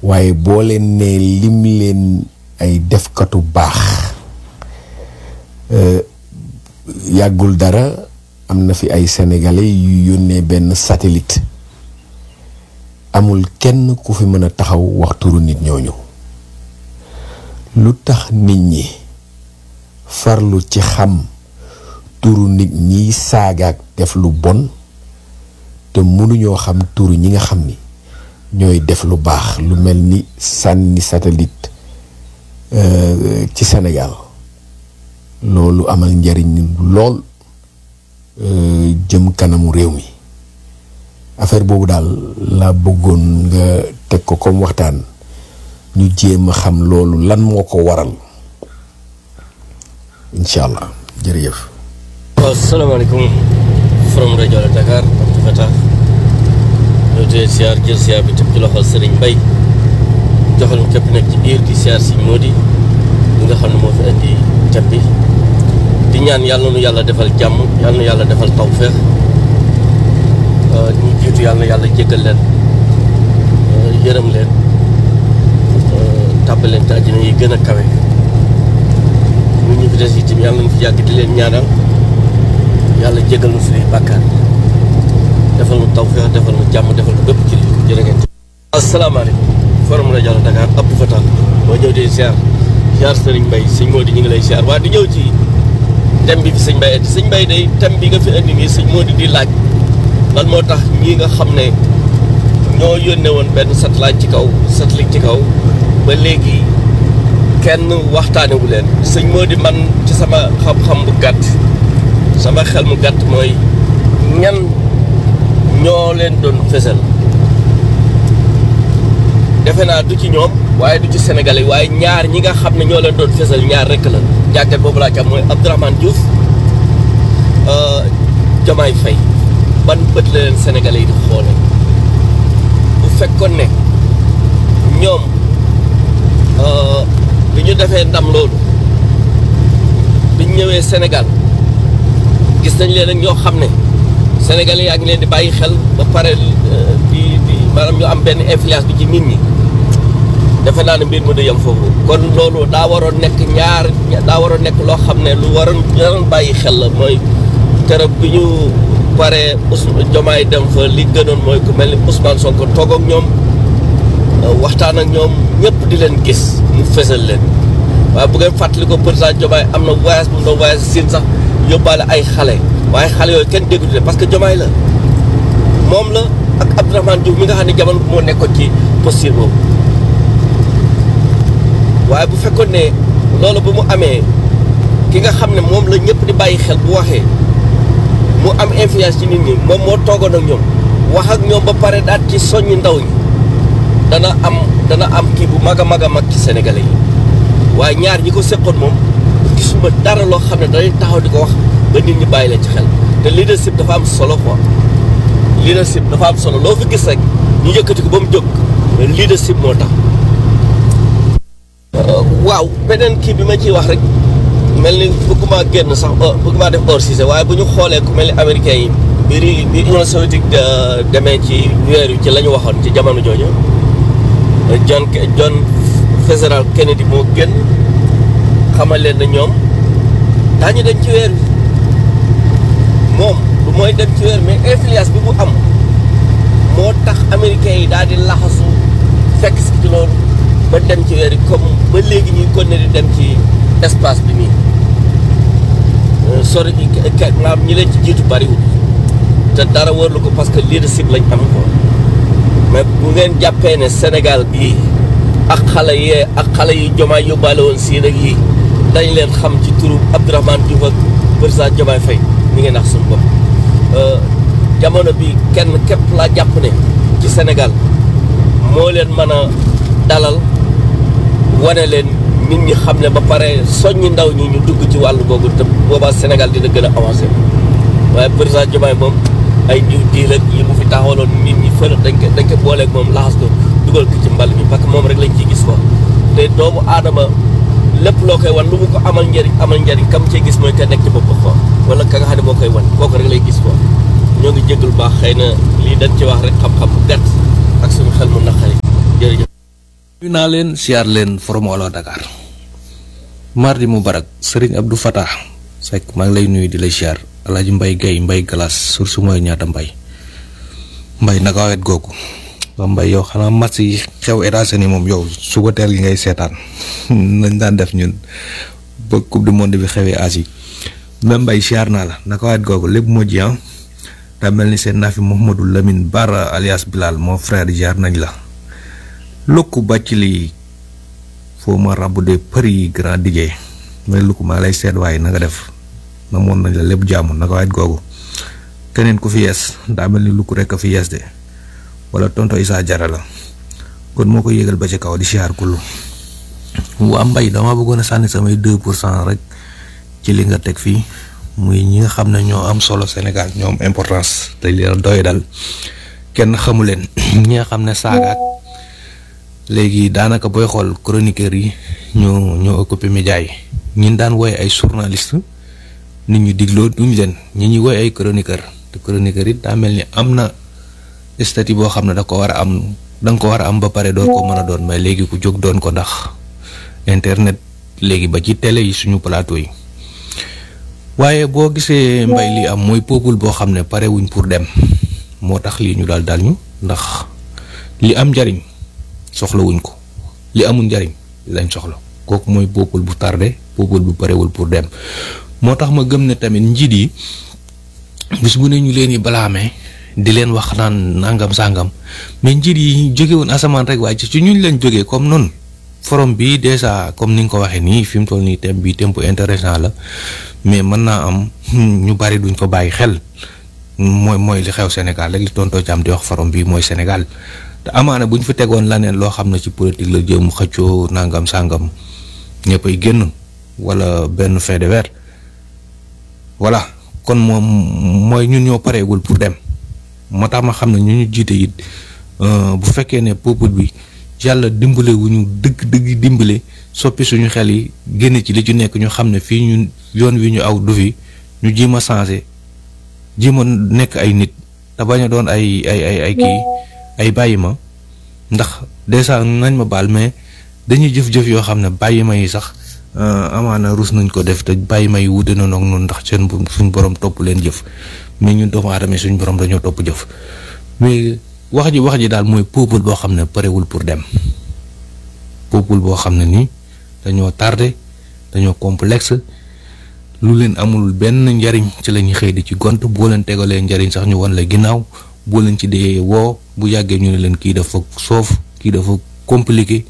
waaye boo leen ne lim leen ay defkatu baax yàggul dara am na fi ay sénégalais yu yónnee benn satellite amul kenn ku fi mën a taxaw wax turu nit ñooñu lu tax nit ñi farlu ci xam turu nit ñiy saagaak def lu bon te mënuñoo xam turu ñi nga xam ni ñooy def lu baax lu mel ni sànni satellite ci Sénégal loolu amal njariñ lool jëm kanamu réew mi affaire boobu daal laa bëggoon nga teg ko comme waxtaan ñu jéem a xam loolu lan moo ko waral incha allah jërëjëf. waaw salaamaaleykum from rajo la Dakar Abdou Fatah ñoo tee siyaar jël siyaar bi teg ci loxol Serigne Mbaye joxal ñu képp nekk ci biir di siyaar si Mody li nga xam ne moo fi indi thème bi di ñaan yàlla nu yàlla defal jàmm yàlla nu yàlla defal tawfeex ñu jiitu yàlla na yàlla jéggal leen yërëm leen tàbbal leen te àjjana yi gën a kawe ñun ñu fi des itam yàlla nañu fi yàgg di leen ñaanal yàlla jéggal nu suñuy bàkkaar defal nu tawfeex defal nu jàmm defal nu bépp ci li jërë ngeen. asalaamaaleykum forum rajo Dakar Abdou Fatah moo ñëw di siyaar Serigne Mbaye sëñ Mody ñu ngi lay siyaar waa di ñëw ci thème bi fi sëñ Mbaye indi sëñ Mbaye day thème bi nga fi indi nii sëñ Mody di laaj lan moo tax ñii nga xam ne ñoo yónnee woon benn satellite ci kaw ba léegi kenn waxtaanewu leen sëñ Mody man ci sama xam-xam bu gàtt sama xel mu gàtt mooy ñan ñoo leen doon fësal defe naa du ci ñoom waaye du ci sénégalais waaye ñaar ñi nga xam ne ñoo leen doon fësal ñaar rekk la jàngat boobu laa ci am mooy Abdourahmane Diouf Diomaye Faye ban bët la leen sénégalais yi di xoole bu fekkoon ne ñoom bi ñu defee ndam loolu bi ñu ñëwee Sénégal gis nañ leen ak ñoo xam ne sénégalais yaa ngi leen di bàyyi xel ba pare di maanaam ñu am benn influence bi ci nit ñi defe naa ne mbir mu du yem foofu kon loolu daa waroon nekk loo xam ne lu waroon bàyyi xel la mooy keroog bi ñu paree Diomaye dem fa li gënoon mooy ku mel ni Ousmane Sonko toog ak ñoom waxtaan ak ñoom ñëpp di leen gis mu fësal leen waaye bu ngeen fàttali ko président Diomaye am na voyage bu mu doon voyage Siin sax yóbbaale ay xale waaye xale yooyu kenn déggutu leen parce que Diomaye la moom la ak Abdourahmane Diouf mi nga xam ne jamono moo nekkoon ci posture boobu waaye bu fekkoon ne loolu bu mu amee ki nga xam ne moom la ñëpp di bàyyi xel bu waxee mu am influence ci nit ñi moom moo toogoon ak ñoom wax ak ñoom ba pare daal ci soññi ndaw ñi dana am kii bu mag a mag a mag ci sénégalais yi waaye ñaar ñi ko seqoon moom gisuma dara loo xam ne dañuy taxaw di ko wax ba nit ñi bàyyi leen ci xel te leadership dafa am solo quoi leadership dafa am solo loo fi gis rek ñu yëkkati ko ba mu jóg leadership moo tax. waaw beneen kii bi ma ciy wax rek mel ni bëgguma génn sax bëgguma def hors sujet waaye bu ñu xoolee ku mel ni américains yi bi Union soviétique demee ci weer wi ci la ñu waxoon ci jamono jooju John Fitzgerald Kennedy moo génn xamal leen na ñoom daañu dem ci weer wi moom du mooy dem ci weer mais influence bi mu am moo tax américains yi daal di laxasu fekk si ci loolu ba dem ci weer wi comme ba léegi ñuy continuer di dem ci espace bi nii sori maam ñi leen ci jiitu bariwul te dara wërlu ko parce que leadership lañ am ko mais bu ngeen jàppee ne Sénégal bii ak xale yi Diomaye yóbbaale woon Siin ak yi dañ leen xam ci turu Abdourahmane Diouf ak président Diomaye Faye ñu ngi nax suñu bopp jamono bi kenn képp laa jàpp ne ci Sénégal moo leen mën a dalal wane leen nit ñi xam ne ba pare soññi ndaw ñi ñu dugg ci wàllu googu te boobaa Sénégal dina gën a avancé waaye président Diomaye moom ay diw diil ak yi mu fi taxawaloon nit ñi fële dañ ko booleeg moom laxas ko dugal ko ci mbal mi parce que moom rek lañ ciy gis ko te doomu aadama lépp loo koy wan lu mu ko amal njëriñ kam cee gis mooy ka nekk ci bopp ko wala ka nga xam ne moo koy wan kooku rek lay gis ko ñoo ngi jégalu baax xëy na lii dañ ci wax rek xam-xam bu gàtt ak suñu xel mu naqari jërëjëf. nuyu naa leen siyaar leen forum Walo Dakar mardi mubarak Serigne Abdou Fatah Seck maa ngi lay nuyu di la siyaar Alaaji Mbay Gay Mbay Galas sur su mooy ñaata mbay naka wet googu ba mbay yow xanaa match yi xew États-Unis moom yow suba teel gi ngay seetaan nañ daan def ñun ba coupe du monde bi xewee Asie même mbay siyaar naa la naka wet googu lépp moo ji daa mel ni seen naa fi Mouhamadou Lamine Bara alias Bilal mon frère jaar nañ la lukku bàcc li foo ma rabu de Paris grand DJ mais lukku maa lay seet waaye na nga def na moon nañ la lépp jàmm naka wet googu keneen ku fi yees daa mel ni lukku rek a fi yees de wala tonto Issa Jara la kon moo ko yégal ba ci kaw di siyaar kullu waa mbay dama bëggoon a sànni samay 2% rek ci li nga teg fii muy ñi nga xam ne ñoo am solo Sénégal ñoo am importance te li doy dal kenn xamu leen ñi nga xam ne saagaat léegi daanaka booy xool chroniqueurs yi ñoo occupé média yi ñin daan wooye ay journaliste nit ñu digloo duñu leen ñi ñuy wooye ay chroniqueur te chroniqueur yi daa mel ni am na statut boo xam ne da nga ko war a am ba pare doon ko mën a doon mais léegi ku jóg doon ko ndax internet léegi ba ci télé yi suñu plateau yi waaye boo gisee mbay li am mooy peuple boo xam ne pare wuñ pour dem moo tax lii ñu daal ñu ndax li am njariñ soxla wuñ ko li amul njariñ lañ soxla kooku mooy peuple bu tardé peuple bu parewul pour dem moo tax ma gëm ne tamit njiit yi bis bu ne ñu leen yi balaamee di leen wax naan nangam sangam mais njiit yi jóge woon asamaan rek waaye ci ñun lañ jógee comme noonu forum bi déjà comme ni nga ko waxee nii fi mu toll nii thème bi thème bu intéressant la mais mën naa am ñu bari duñ ko bàyyi xel mooy li xew Sénégal rek li tontoo Thiam di wax forum bi mooy Sénégal te amaana bu ñu fi tegoon laneen loo xam ne ci politique la jëm xëccoo nangam sangam ñëppay génn wala benn fait de vers voilà kon moom mooy ñun ñoo pareegul pour dem moo tax ma xam ne ñu jiite it bu fekkee ne peuple bi yàlla dimbale wu ñu dëgg dimbale soppi suñu xel yi génn ci li ci nekk ñu xam ne fii ñun yoon wi ñu aw du fi ñu jéem a changé jéem a nekk ay nit te bañ a doon ay kii ay bàyyi ma ndax déjà nañ ma baal mais dañuy jëf-jëf yoo xam ne bàyyi ma yi sax amaana rus nañ ko def te bàyyi ma yi wute na noonu ndax suñ borom topp leen jëf mais ñun doomu aadama suñ borom dañoo topp jëf mais wax ji daal mooy peuple boo xam ne parewul pour dem peuple boo xam ne nii dañoo tardé dañoo complexe lu leen amul benn njariñ ci la ñuy xëy di ci gont boo leen tegalee njariñ sax ñu wan la ginnaaw boo leen ci dee woo bu yàggee ñu ne leen kii dafa soof kii dafa compliqué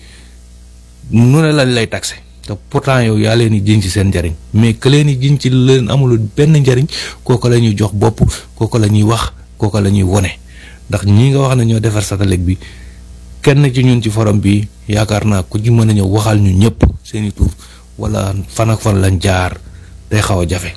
nu ne lañ lay taxé te pourtant yow yaa leen di jiñ ci seen njariñ mais que leen di jiñ ci leen amul benn njariñ kooku la ñuy jox bopp kooku la ñuy wax kooku la ñuy wone ndax ñii nga wax ne ñoo defar satellite bi kenn ci ñun ci forum bi yaakaar naa ku ci mën a ñëw waxal ñu ñëpp seeni tur wala fan ak fan lañ jaar day xaw a jafe.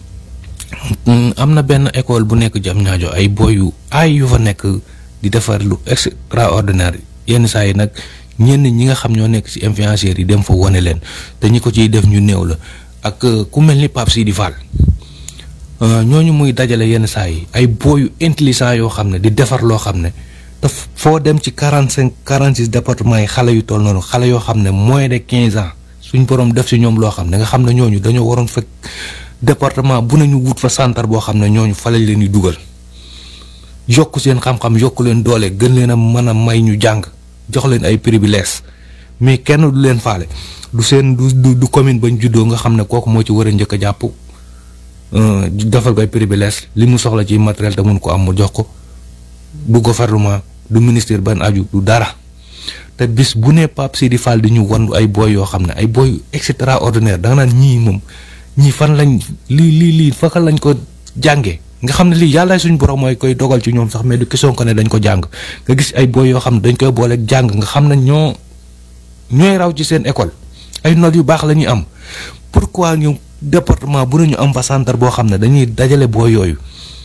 am na benn école bu nekk Diamniadio ay boy yu ay yu fa nekk di defar lu extraordinaire yenn saa yi nag ñenn ñi nga xam ñoo nekk ci influenceurs yi dem fa wone leen te ñi ko ciy def ñu néew la ak ku mel ni Pape Sidi Fall ñooñu muy dajale yenn saa yi ay boy yu intelligent yoo xam ne di defar loo xam ne te foo dem ci 46 départements yi xale yu toll noonu xale yoo xam ne moins de 15 ans suñ borom def ci ñoom loo xam ne nga xam ne ñooñu dañoo waroon fekk département bu nañu wut fa centre boo xam ne ñooñu fa lañ leen di dugal yokk seen xam-xam yokk leen doole gën leen a mën a may ñu jàng jox leen ay privilèges mais kenn du leen faale du commune bañ juddoo nga xam ne kooku moo ci war a njëkk a jàpp defal ko ay privilèges li mu soxla ci matériel te mun ko am mu jox ko du gouvernement du ministère ban aju du dara te bis bu ne Pape Sidi Fall di ñu wan ay boy yoo xam ne ay boy extraordinaire da nga naan ñii moom ñii fan lañ lii faka lañ ko jàngee nga xam ne lii yàlla suñu borom mooy koy dogal ci ñoom sax mais du question ko ne dañ ko jàng nga gis ay boy yoo xam ne dañ koy boole jàng nga xam ne ñooy raw ci seen école ay notes yu baax la ñuy am pourquoi ñu département bu ne ñu am fa centre boo xam ne dañuy dajale boy yooyu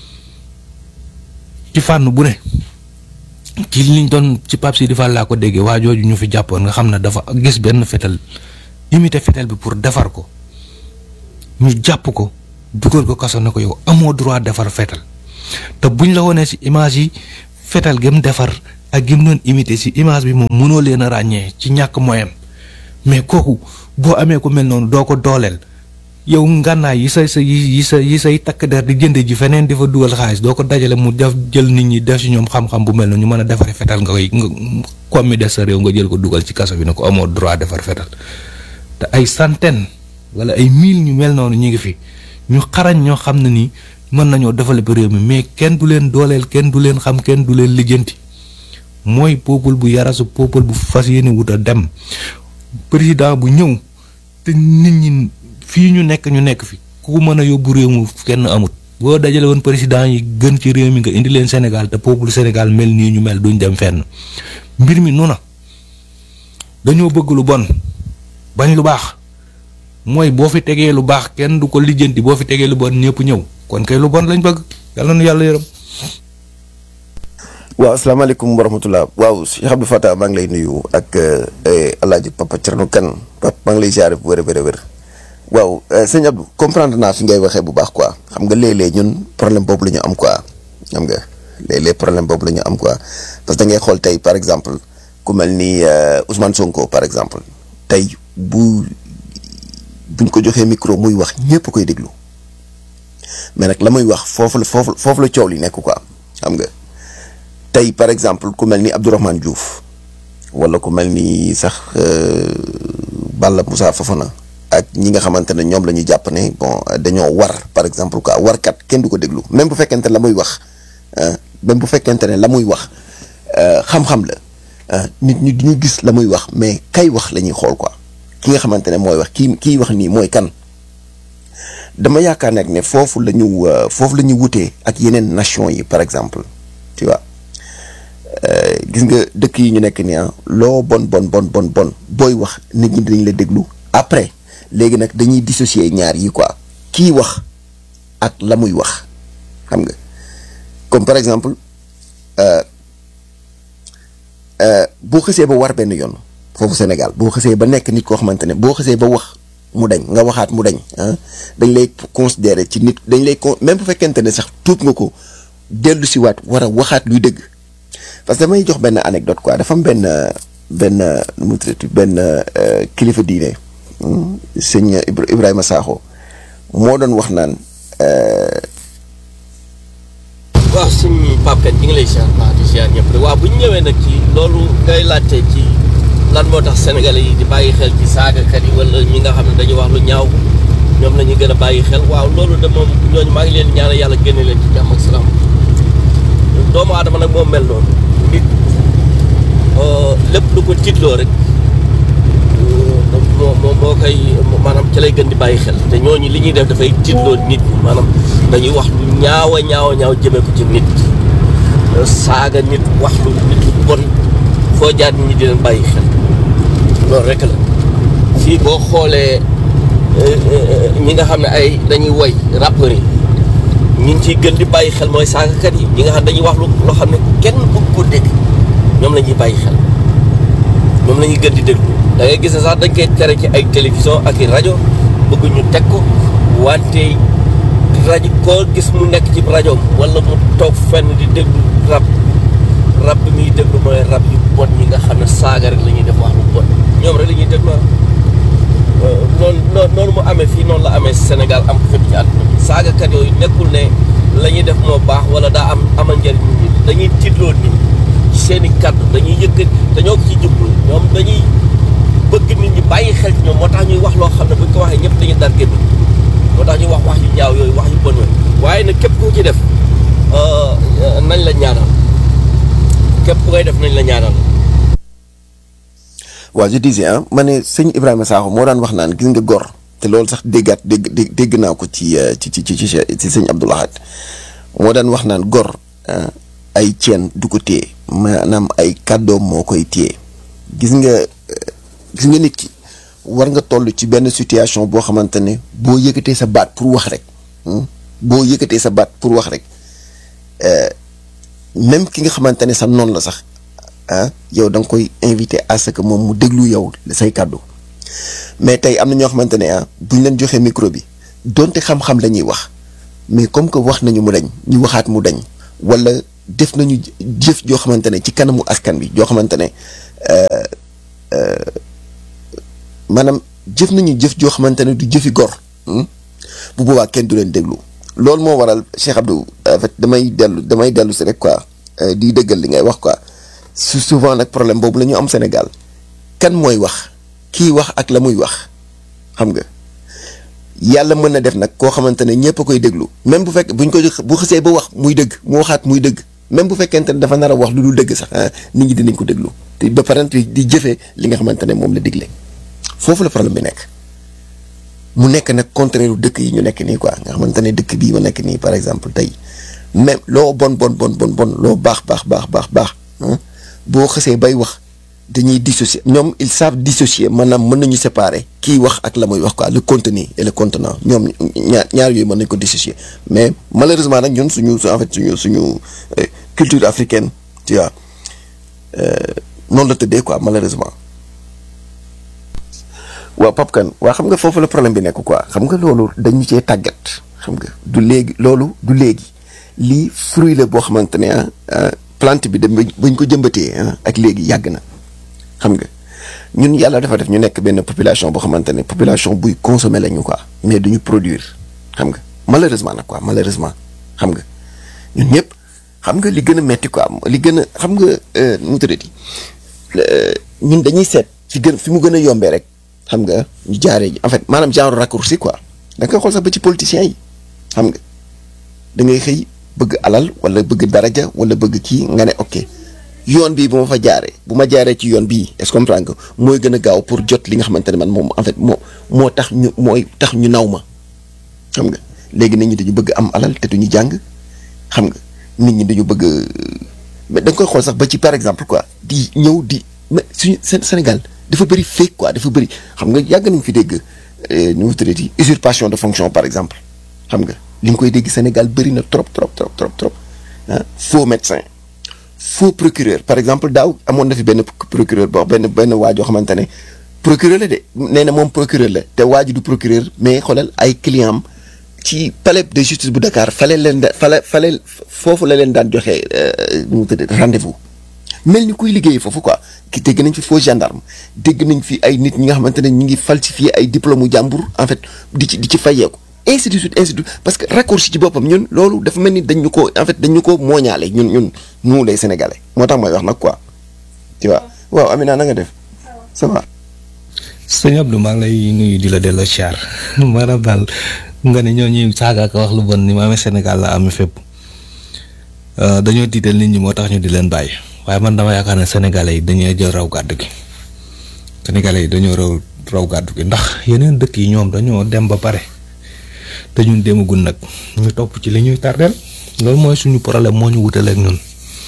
ci fànn bu ne ci liñ doon ci Pape Sidi Fall laa ko déggee waa jooju ñu fi jàppoon nga xam ne dafa gis benn fetal imité fetal bi pour defar ko ñu jàpp ko dugal ko kaso ne ko yow amoo droit defar fetal te buñ la wonee ci image yi fetal gëm defar ak gim doon imité si image bi moom mënoo leen a ràññee ci ñàkk moyen mais kooku boo amee ko mel noonu doo ko dooleel yow ngànnaay yi say takk der di jënd ji feneen di fa dugal xaalis doo ko dajale mu def jël nit ñi def si ñoom xam-xam bu mel noonu ñu mën a defar fetal nga koy comme mi des sa réew nga jël ko dugal ci kaso bi ne ko amoo droit defar fetal te ay centaine wala ay mille ñu mel noonu ñu ngi fi ñu xarañ ñoo xam ne ni mën nañoo développer réew mi mais kenn du leen dooleel kenn du leen xam kenn du leen lijjanti mooy peuple bu yarasu peuple bu fas yéene wut a dem président bu ñëw te nit ñi fii ñu nekk fi ku mën a yóbbu réew mu kenn amut boo dajale woon président yi gën ci réew mi nga indi leen Sénégal te peuple Sénégal mel nii ñu mel duñ dem fenn mbir mi nu na dañoo bëgg lu bon bañ lu baax mooy boo fi tegee lu baax kenn du ko lijjanti boo fi tegee lu bon ñëpp ñëw kon kay lu bon lañ bëgg yàlla na yàlla yërëm. waaw asalaamaaleykum wa rahmatulah waaw Cheikh Abdou Fatah maa ngi lay nuyu ak El Hadj Papa Thierno Kane Papa maa ngi lay ziare bu wér a wér a wér waaw sëñ Abdou comprendre naa fi ngay waxee bu baax quoi xam nga léeg-léeg ñun problème boobu la ñu am quoi xam nga léeg-léeg problème boobu la ñu am quoi parce que da ngay xool tey par exemple ku mel ni Ousmane Sonko par exemple tey buñ ko joxee micro muy wax ñëpp koy déglu mais nag la muy wax foofu la coow li nekk quoi xam nga. tey par exemple ku mel ni Abdourahmane Diouf wala ku mel ni sax Balla Moussa Fofana ak ñi nga xamante ne ñoom la ñu jàpp ne bon dañoo war par exemple quoi warkat kenn du ko déglu même bu fekkente ne la muy wax même bu fekkente ne la muy wax xam-xam la nit ñi du ñu gis la muy wax mais kay wax la ñuy xool quoi ki nga xamante ne mooy wax kii wax nii mooy kan. dama yaakaar nag ne foofu la ñu wutee ak yeneen nation yi par exemple tu vois. gis nga dëkk yi ñu nekk nii loo bon booy wax nit ñi dañ la déglu après léegi nag dañuy dissocier ñaar yi quoi kii wax ak la muy wax xam nga comme par exemple boo xësee ba war benn yoon foofu Sénégal boo xësee ba nekk nit koo xamante ne boo xësee ba wax mu dañ nga waxaat mu dañ dañ lay considérer ci nit dañ lay même bu fekkente ne sax tuub nga ko dellu si waat war a waxaat luy dëgg. parce que damay jox benn anecdote quoi dafa am benn nu mu tuddati benn kilifa diine sëñ Ibrahima Sakho moo doon wax naan. waaw suñu Pape Kane ñu ngi lay ziar di ziar ñëpp rek waaw bu ñu ñëwee nag ci loolu ngay laajte ci lan moo tax sénégalais yi di bàyyi xel ci saagakat yi wala ñi nga xam ne dañuy wax lu ñaaw ñoom la ñuy gën a bàyyi xel waaw loolu de moom ñooñu maa ngi leen ñaanal yàlla génne leen ci jàmm ak salaam doomu aadama nag moo mel noonu. nit lépp lu ko tiitloo rek moo koy maanaam ci lay gën di bàyyi xel te ñooñu li ñuy def dafay tiitloo nit maanaam dañuy wax lu ñaaw jëmee ko ci nit saaga nit wax lu nit lu bon foo jaar nit ñi di leen bàyyi xel loolu rek la fii boo xoolee ñi nga xam ne ay dañuy woy rappeurs yi ñi ngi ciy gën di bàyyi xel mooy saagakat yi ñi nga xam dañuy wax loo xam ne kenn bëgg ko dégg ñoom la ñuy bàyyi xel ñoom la ñuy gën di déglu da ngay gis ne sax dañ koy tere ci ay télévision ak i rajo bëgg ñu teg ko wante rajo koo gis mu nekk ci rajoom wala mu toog fenn di déglu rab bi muy déglu mooy rab yu bon ñi nga xam ne saaga rek la ñuy def wax lu bon ñoom rek la ñuy déglu noonu mu amee fii noonu la amee Sénégal am ko fépp ci àdduna bi saagakat yooyu nekkul ne la ñuy def moo baax wala daa ama njëriñ nit ñi dañuy tiitloo nit ci seen i kàddu dañuy yëkkat dañoo ko ci jublu ñoom dañuy bëgg nit ñi bàyyi xel ci ñoom moo tax ñuy wax loo xam ne buñ ko waxee ñëpp dañuy dar génn moo tax ñuy wax yu ñaaw yooyu wax yu bon yooyu waaye nag képp ku ci def nañ la ñaanal képp ku koy def nañ la ñaanal. waaw je disais ma ne sëñ Ibrahima Sakho moo daan wax naan gis nga gor te loolu sax dégg naa ko ci sëñ Abdou Lahad moo daan wax naan gor ay ceen du ko téye maanaam ay kàddoom moo koy téye gis nga nit ki war nga toll ci benn situation boo xamante ne boo yëkkatee sa baat pour wax rek même ki nga xamante ne sa noonu la sax yow da nga koy invité à ce que moom mu déglu yow say kàddu mais tey am na ñoo xamante ne buñ leen joxee micro bi donte xam-xam la ñuy wax mais comme que wax nañu mu dañ ñu waxaat mu dañ wala def nañu jëf joo xamante ne ci kanamu askan bi joo xamante ne maanaam jëf nañu jëf joo xamante ne du jëfi gor bu boobaa kenn du leen déglu loolu moo waral Cheikh Abdou en fait damay dellu si rek quoi di dëggal li ngay wax quoi souvent nag problème boobu la ñu am Sénégal kan mooy wax kii wax ak la muy wax xam nga yàlla mën na def nag koo xamante ne ñëpp a koy déglu même bu fekk bu xësee ba wax muy dëgg mu waxaat muy dëgg même bu fekkente ne dafa nar a wax lu dul dëgg sax nit ñi dinañ ko déglu te ba pare di jëfee li nga xamante ne moom la digle foofu la problème bi nekk mu nekk nag contraire dëkk yi ñu nekk nii quoi nga xamante ne dëkk bii ma nekk nii par exemple tey même loo bon loo baax boo xësee bay wax dañuy dissocier ñoom ils savent dissocier maanaam mën nañu séparer kii wax ak la muy wax quoi le contenu et le contenant ñoom ñaar yooyu mën nañu ko dissocier mais malheureusement nag ñun suñu culture africaine tu vois noonu la tëddee quoi malheureusement. waaw Pape Kane waa xam nga foofu la problème bi nekk quoi xam nga loolu dañu cee tàggat xam nga du léegi lii fruit la boo xamante ne plante bi dem bañ ko jëmbatee ak léegi yàgg na xam nga ñun yàlla dafa def ñu nekk benn population boo xamante ne population buy consommer lañu quoi mais duñu produire xam nga malheureusement nag quoi malheureusement xam nga ñun ñëpp xam nga li gën a metti quoi li gën a xam nga nu mu tuddati ñun dañuy seet fi mu gën a yombee rek xam nga ñu jaaree en fait maanaam genre raccourci quoi da nga koy xool sax ba ci politiciens yi xam nga da ngay xëy bëgg alal wala bëgg daraja wala bëgg kii nga ne ok yoon bii bu ma jaaree ci yoon bii est-ce que comprendre nga mooy gën a gaaw pour jot li nga xamante ne man moom en fait mooy tax ñu naw ma xam nga léegi nit ñi dañu bëgg am alal te duñu jàng xam nga nit ñi dañu bëgg mais da nga koy xool sax ba ci par exemple quoi di ñëw di mais suñu Sénégal dafa bëri fake quoi dafa bëri xam nga yàgg nañ fi dégg nu mu tuddati usurpation de fonction par exemple xam nga li nga koy dégg Sénégal bëri na trop faux médecin faux procureur par exemple daaw amoon na fi benn procureur boo benn waajoo xamante ne procureur la de nee na moom procureur la te waa ji du procureur mais xoolal ay client am ci palais de justice bu Dakar foofu la leen daan joxe nu mu tudd rendez-vous mel ni kuy liggéeyee foofu quoi ki dégg nañ fi faux gendarme dégg nañ fi ay nit ñi nga xamante ne ñu ngi falsifier ay diplôme u jàmbur en fait di ci fayeeku ainsi de suite parce que raccourci ci boppam ñun loolu dafa mel ni dañu ko mooñaale ñun nous les Sénégalais moo tax mooy wax nag quoi tu vois waaw Amina na nga def ça va. sëñ Abdou maa ngi lay nuyu di la delloo siyaar maanaam daal nga ne ñoo ñuy saaga ak wax lu bon ni ma amee Sénégal la amee fépp dañoo tiital nit ñi moo tax ñu di leen bàyyi waaye man dama yaakaar ne Sénégalais yi dañoo jël raw gàddu gi Sénégalais yi dañoo raw gàddu gi ndax yeneen dëkk yi ñoom dañoo dem ba pare te ñun demagul nag ñu topp ci li ñuy tardeel loolu mooy suñu problème moo ñu wutale ak ñun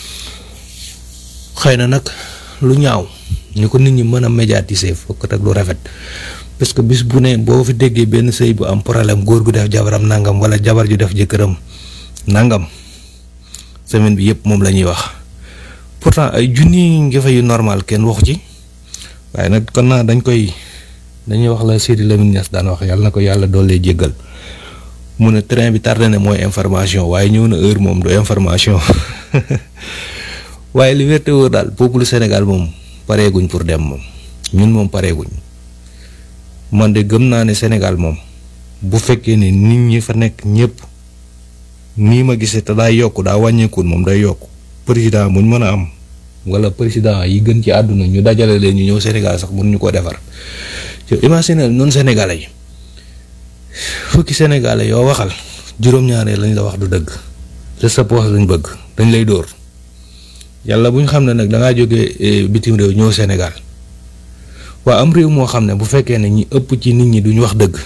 xëy na nag lu ñaaw ñu ko nit ñi mën a médiatiser fokk ak lu rafet parce que bis bu ne boo fi déggee benn sëy bu am problème góor gu def jabaram nangam wala jabar ju def jëkkëram nangam semaine bi yëpp moom la ñuy wax pourtant ay junni ngi fa yu normal kenn waxu ci waaye nag kon naa dañuy wax la Sidi Lamine Niass daan wax yàlla na ko yàlla doole jéggal mu ne train bi tardé na mooy information waaye ñëw na heure moom du information waaye li wér te wóor daal peuple Sénégal moom pareeguñ pour dem moom ñun moom pareeguñ man de gëm naa ne Sénégal moom bu fekkee ne nit ñi fa nekk ñëpp nii ma gisee te daa yokku daa wàññeekul moom day yokku président buñ mën a am wala président yi gën ci àdduna ñu dajale leen ñu ñëw Sénégal sax mënuñu koo defar te imagine noonu Sénégalais yi fukki Sénégalais yoo waxal juróom-ñaaree lañ la wax du dëgg te sa poos lañ bëgg dañ lay dóor yàlla bu ñu xam ne nag dangaa jógee bitim réew ñëw Sénégal waa am réew moo xam ne bu fekkee ne ñi ëpp ci nit ñi duñ wax dëgg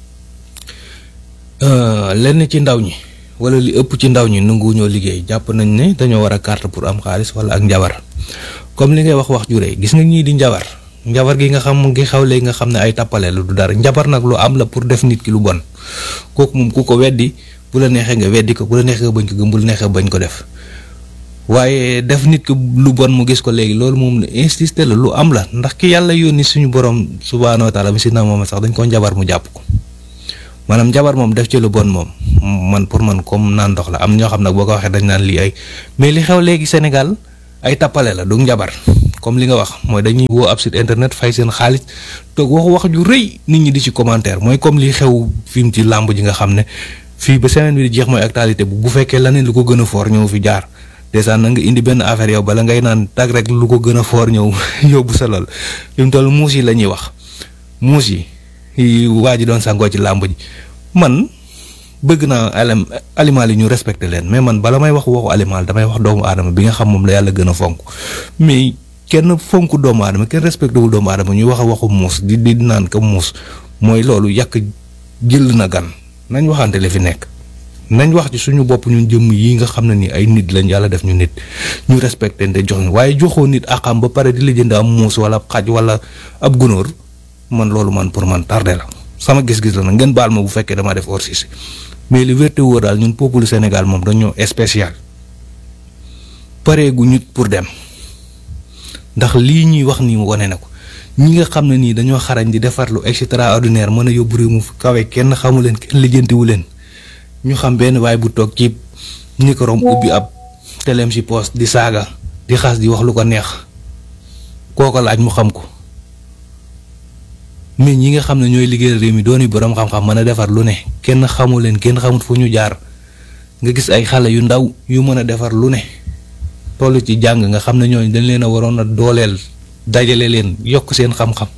lenn ci ndaw ñi wala li ëpp ci ndaw ñi nangu ñoo liggéey jàpp nañ ne dañoo war a carte pour am xaalis wala ak njabar comme li ngay wax juree gis nga ñii di njabar gi nga xam ngi xaw léegi nga xam ne ay tappale la du dara njabar nag lu am la pour def nit ki lu bon kooku moom ku ko weddi bu la neexee nga weddi ko bu la neexee nga bañ ko gëm bu la neexee bañ ko def waaye def nit ki lu bon mu gis ko léegi loolu moom ne insisté la lu am la ndax ki yàlla yónni suñu borom subhaanahu wa taala mi si na moom sax dañ ko njabar mu jàpp ko maanaam njabar moom def ci lu bon moom man pour man comme naan ndox la am ñoo xam nag boo ko waxee dañ naan lii ay mais li xew léegi Sénégal ay tappale la du njabar comme li nga wax mooy dañuy woo ab site internet fay seen xaalis toog wax ju rëy nit ñi di ci commentaire mooy comme li xew fi mu ci làmb ji nga xam ne fii ba semaine bi di jeex mooy actualité bu fekkee leneen lu ko gën a foor ñëw fi jaar dèjà na nga indi benn affaire yow bala ngay naan tag rek lu ko gën a foor ñëw yóbbu sa lool fi mu toll muus yi la ñuy wax muus yi waa ji doon sangoo ci làmb ji man bëgg naa animal yi ñu respecté leen mais man bala may wax waxu animal damay wax doomu aadama bi nga xam moom la yàlla gën a fonk mais kenn fonk doomu aadama kenn respecté wul doomu aadama ñuy wax waxu muus di naan ko muus mooy loolu yàq jël na gan nañ waxante li fi nekk nañ wax ci suñu bopp ñun jëmm yi nga xam ne ni ay nit lañ yàlla def ñu nit ñu respecté te jox ñu waaye joxoo nit akam ba pare di la jënd am muus wala ab xaj wala ab gunóor man loolu man pour man tardé la sama gis-gis la nag ngeen baal ma bu fekkee damaa def hors-sujet mais li wérte wóor daal ñun peuple Sénégal moom dañoo spécial pareegu ñut pour dem ndax lii ñuy wax nii wane na ko ñi nga xam ne nii dañoo xarañ di defar lu extraordinaire mën a yóbbu réew mu kawe kenn xamu leen kenn lijjantiwu leen ñu xam benn waaye bu toog ci micro ubbi ab teleem si poste di saaga di xas di wax lu ko neex kooko laaj mu xam ko mais ñi nga xam ne ñooy liggéeyal réew mi dooni borom xam-xam mën a defar lu ne kenn xamu leen kenn xamut fu ñu jaar nga gis ay xale yu ndaw yu mën a defar lu ne toll ci jàng nga xam ne ñooñu dañ leen a waroon a dooleel dajale leen yokk seen xam-xam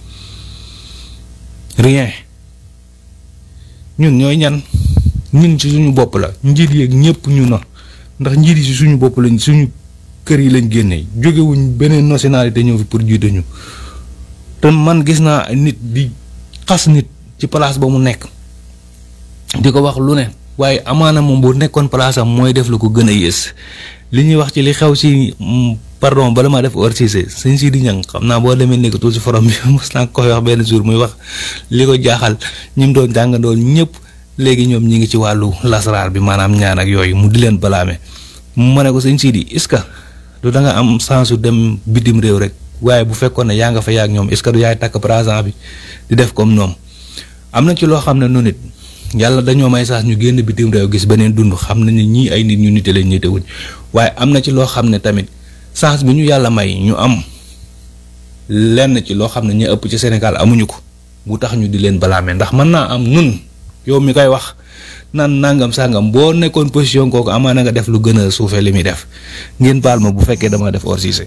rien ñun ñooy ñan ñun ci suñu bopp la njiit yeeg ñëpp ñu na ndax njiit yi ci suñu bopp lañ suñu kër yi lañ génnee jógewuñ beneen nationalité ñëw fi pour jiite ñu te man gis naa nit di xas nit ci place ba mu nekk di ko wax lu ne waaye amaana moom bu nekkoon place am mooy def lu ko gën a yées li ñuy wax ci li xew ci pardon bala maa def hors-sujet sëñ Sidi Niang xam naa boo demee nekkatul ci forom bi mos naa koy wax benn jour muy wax li ko jaaxal ñi mu doon jàngandool ñëpp léegi ñoom ñi ngi ci wàllu lasraar bi maanaam ñaan ak yooyu mu di leen balaame mu ne ko sëñ Sidi est-ce que du da nga am sensu dem bitim réew rek waaye bu fekkoon ne yaa nga fa yaag ñoom est-ce que du yaay takk présent bi di def comme ñoom am na ci loo xam ne nu nit yàlla dañoo may sax ñu génn bitim réew gis beneen dund xam nañu ñii ay nit ñu nite leen nite wuñ waaye am na ci loo xam ne tamit chance bi ñu yàlla may ñu am lenn ci loo xam ne ñu ëpp ci Sénégal amuñu ko bu tax ñu di leen balaame ndax mën naa am nun yow mi koy wax naan nangam sangam boo nekkoon position kooku amaana nga def lu gën a suufee li muy def ngeen baal ma bu fekkee dama def hors-sujet.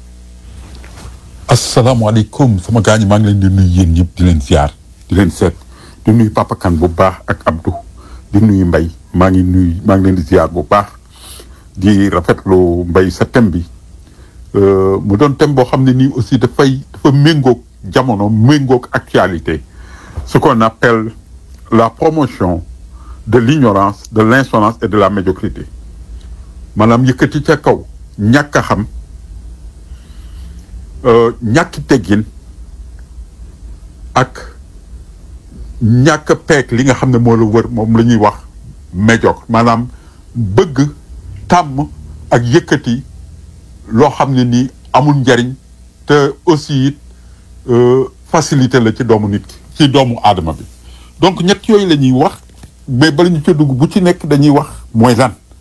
asalaamaaleykum sama gaañ maa ngi leen di nuyu yéen ñëpp di leen ziar di leen seet di nuyu Papa Kane bu baax ak Abdou di nuyu Mbaye maa ngi leen di ziar bu baax di rafetlu Mbaye sa thème bi mu doon thème boo xam ne nii aussi dafa méngoog jamono méngoog actualité ce qu'on appelle la promotion de l'ignorance de l'insolence et de la médiocrité maanaam yëkkati ca kaw ñàkk a xam ñàkki teggin ak ñàkk peek li nga xam ne moo la wër moom la ñuy wax médiocre maanaam bëgg tàmm ak yëkkati loo xam ne nii amul njariñ te aussi it facilité la ci doomu nit ki ci doomu aadama bi donc ñett yooyu la ñuy wax mais bala ñu ca dugg bu ci nekk dañuy wax mooy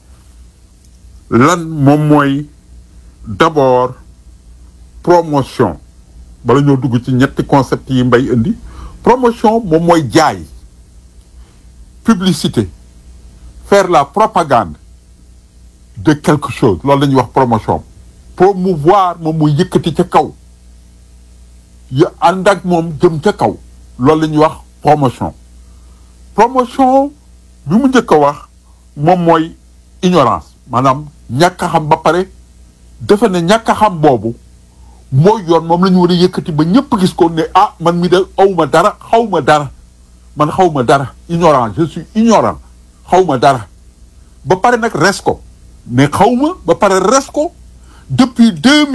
lan moom mooy d'abord promotion bala ñoo dugg ci ñetti concept yi Mbaye indi promotion moom mooy jaay publicité faire la propagande de quelque chose loolu la ñuy wax promotion promouvoir moom mooy yëkkati ca kaw ya ànd ak moom jëm ca kaw loolu la ñuy wax promotion bi mu njëkk a wax moom mooy ignorance maanaam ñàkk a xam ba pare defe ne ñàkk a xam boobu mooy yoon moom la ñu war a yëkkati ba ñëpp gis ko ne ah man mi de awma dara xawma dara man xawma dara ignorant je suis ignorant xawma dara ba pare nag res ko mais xawma ba pare res ko depuis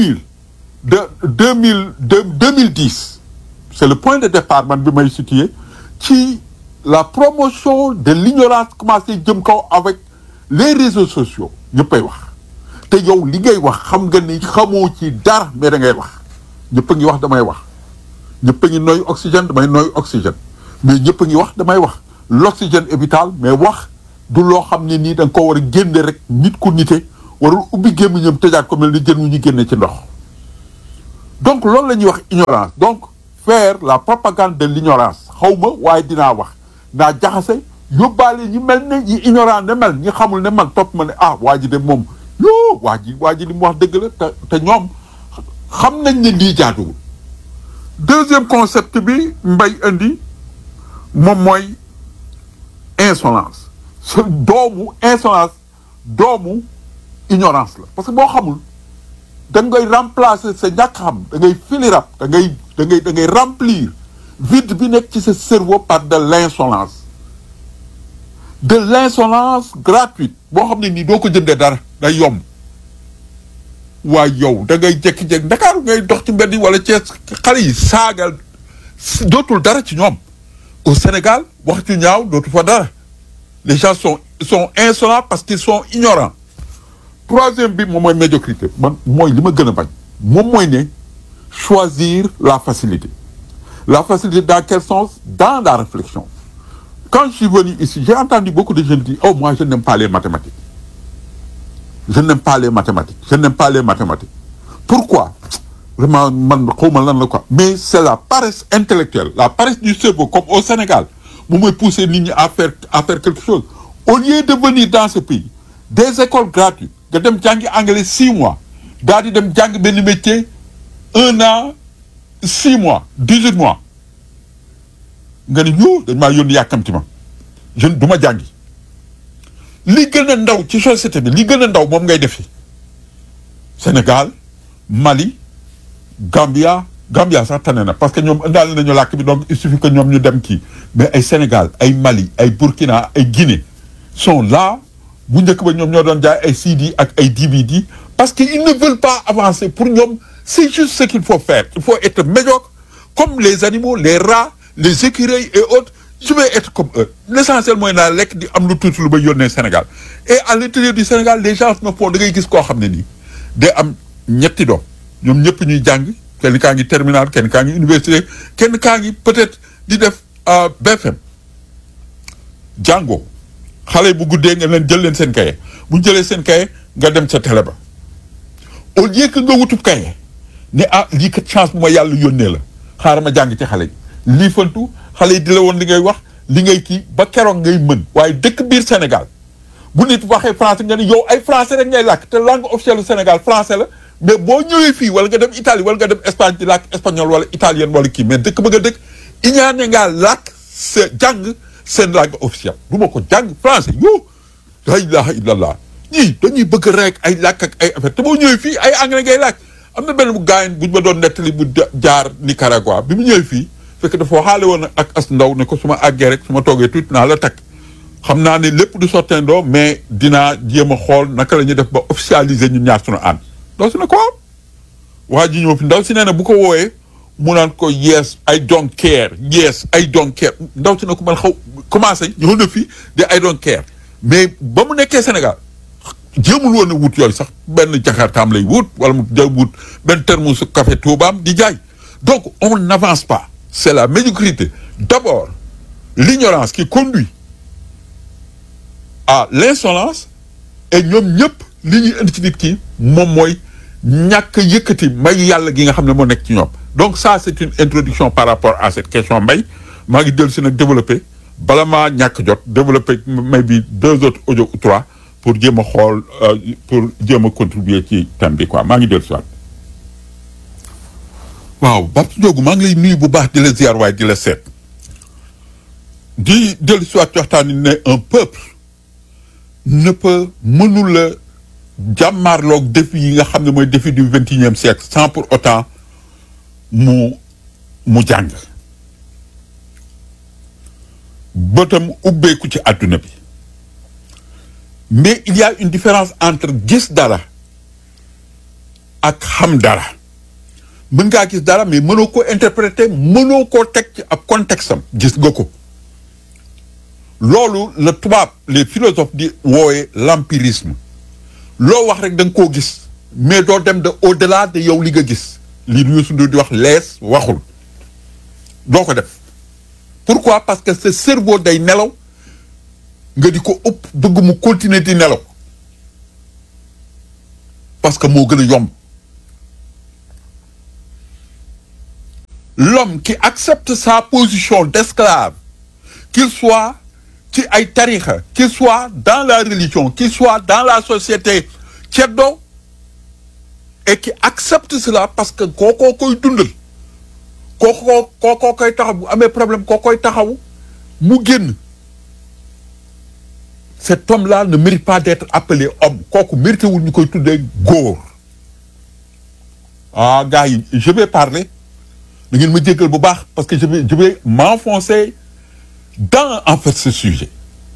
2010 c'est le point de départ man bi may situé ci la promotion de l'ignorance commencé jëm kaw avec les réseaux sociaux ñëppay wax te yow li ngay wax xam nga ni xamoo ci dara mais da ngay wax ñëpp a ngi wax damay wax ñëpp a ngi nooy oxygène damay nooy oxygène mais ñëpp a ngi wax damay wax l'oxygène est vital mais wax du loo xam ne nii da nga ko war a génne rek nit ku nite warul ubbi gémmiñam tëjaat ko mel ni jën wu ñu génne ci ndox donc loolu la ñuy wax ignorance donc faire la propagande de l'ignorance xaw ma waaye dinaa wax naa jaxase yóbbaale ñi mel ne ñi ignorant ne mel ñi xamul ne man topp ma ne waa ji de moom yoo waa ji li mu wax dëgg la te ñoom xam nañ ne lii jaaduwul. Deuxième concept bi Mbaye indi moom mooy insolence doomu insolence doomu ignorance la parce que boo xamul da ngay remplacer sa ñàkk xam da ngay filirab da ngay remplir vide bi nekk ci sa cerveau par de l'insolence gratuite boo xam ne nii doo ko jëndee dara day yomb waaye yow da ngay jékki-jékki Dakar ngay dox ci mbedd yi wala Thiès xale yi saagal dootul dara ci ñoom au Sénégal wax ci ñaaw dootu fa dara les gens sont insolents parce qu'ils sont ignorants. Troisième bi moom mooy médiocrité man mooy li ma gën a bañ moom mooy ne choisir la facilité dans quel sens dans la réflexion. Quand je suis venu ici j'ai entendu beaucoup de jeunes dire moi je n'aime pas les mathématiques. Pourquoi? Vraiment man xawma lan la quoi mais c'est la paresse intellectuelle la paresse du cerveau comme au Sénégal moom mooy pousser nit ñi à faire quelque chose au lieu de venir dans ce pays des écoles gratuites nga dem jàngi anglais 6 mois daal di dem jàng benn métier 1 an 6 mois 18 mois nga ne ñu dañ maa yónni yàkkamti ma je du ma jàngi li gën a ndaw ci société bi li gën a ndaw moom ngay defi Sénégal Mali Gambia sax tane na parce que ñoom indaale nañu làkk bi donc il suffit que ñoom ñu dem kii mais ay Sénégal ay Mali ay Burkina ay Guinée sont là bu njëkk ba ñoom ñoo doon jaay ay CD ak ay DVD parce que ils ne veulent pas avancer pour ñoom c'est juste ce qu'il faut faire il faut être médiocre comme les animaux les rats les écureuils et autres je vais être comme eux l'essentiel mooy naa lekk di am lu tuuti lu ba yónnee Sénégal et à l'intérieur du Sénégal les gens ne font da ngay gis koo xam ne nii day am ñetti doom ñoom ñëpp ñuy jàng kenn kaa ngi terminal kenn kaa ngi université kenn kaa ngi peut-être di def BFM jàngoo xale bu guddee nga leen jël leen seen kaye bu jëlee seen kaye nga dem sa télé ba au lieu que nga wutub kaye ne lii kat chance bu ma yàlla yónnee la xaaral ma jàng ci xale yi lii fantu xale yi di la woon li ngay wax li ngay kii ba keroog ngay mën waaye dëkk biir Sénégal bu nit waxee français nga ne yow ay français rek ngay làkk te langue officielle du Sénégal français la mais boo ñëwee fii wala nga dem Italie wala nga dem Espagne di làkk espagnol wala italien wala kii mais dëkk ba nga dëkk iñaane ngaa làkk sa jàng seen langue officielle du ma ko jàng français yo la ilaha illallah ñii dañuy bëgg rek ay làkk ak ay affaire te boo ñëwee fii ay anglais ngay làkk am na benn bu gaayen buñ ma doon nettali bu jaar Nicaragua bi mu ñëwee fii fekk dafa xaale woon ak as ndaw ne ko su ma àggee rek su ma toogee tuuti naa la takk xam naa ne lépp du sotteendoo mais dinaa jéem a xool naka la ñuy def ba officialiser ñun ñaar suñu ànd ndaw si ne ko waa ji ñëw fi ndaw si nee na bu ko wooyee mu naan ko yes I don't care ndaw si ne ko man xaw commencé ñëw na fi de I don't care mais ba mu nekkee Sénégal jéemul woon a wut yooyu sax benn jakartaam lay wut wala mu wut benn terme su café Toubaam di jaay donc on n'avance pas c'est la médiocrité d'abord l'ignorance qui conduit à l'insolence et ñoom ñëpp li ñuy indi ci nit ki moom mooy ñàkk yëkkati may yàlla gi nga xam ne moo nekk ci ñoom donc ça c'est une introduction par rapport à cette question mbay maa ngi dellu si nag développer bala maa ñàkk jot développer may bi 2 autres audio ou 3 pour jéem a xool pour jéem a contribuer ci thème bi quoi maa ngi dellu si waat waaw Babou Ndiogou maa ngi lay nuyu bu baax di la ziar waaye di la seet di dellu si waat ci waxtaan ne un peuple ne peut mënul la jàmmaarloog défi yi nga xam ne mooy défi du 21e siècle sans pour autant mu jàng bëtam ubbeeku ci àdduna bi mais il y a une différence entre gis dara ak xam dara mën ngaa gis dara mais mënoo ko interpréter mënoo koo teg ci ab contexte am gis nga ko loolu la tubaab les philosophes di wooye l'empirisme loo wax rek da nga koo gis mais doo dem de au-delà de yow li nga gis li Youssou Ndour di wax lees waxul doo ko def pourquoi parce que ce cerveau day nelaw nga di ko ëpp bëgg mu continuer di nelaw parce que moo gën a yomb. L'homme qui accepte sa position d'esclave, qu'il soit ci ay tarixa, qu'il soit dans la religion, qu'il soit dans la société ceddo, et qui accepte cela parce que kookoo koy dundal kookoo koy taxaw bu amee problème koo koy taxaw mu génn. Cet homme-là ne mérite pas d'être appelé homme kooku mérité wul ñu koy tuddee góor. Ah gars yi je vais parler da ngeen ma jéggal bu baax parce que je vais m'enfoncer dans en fait ce sujet.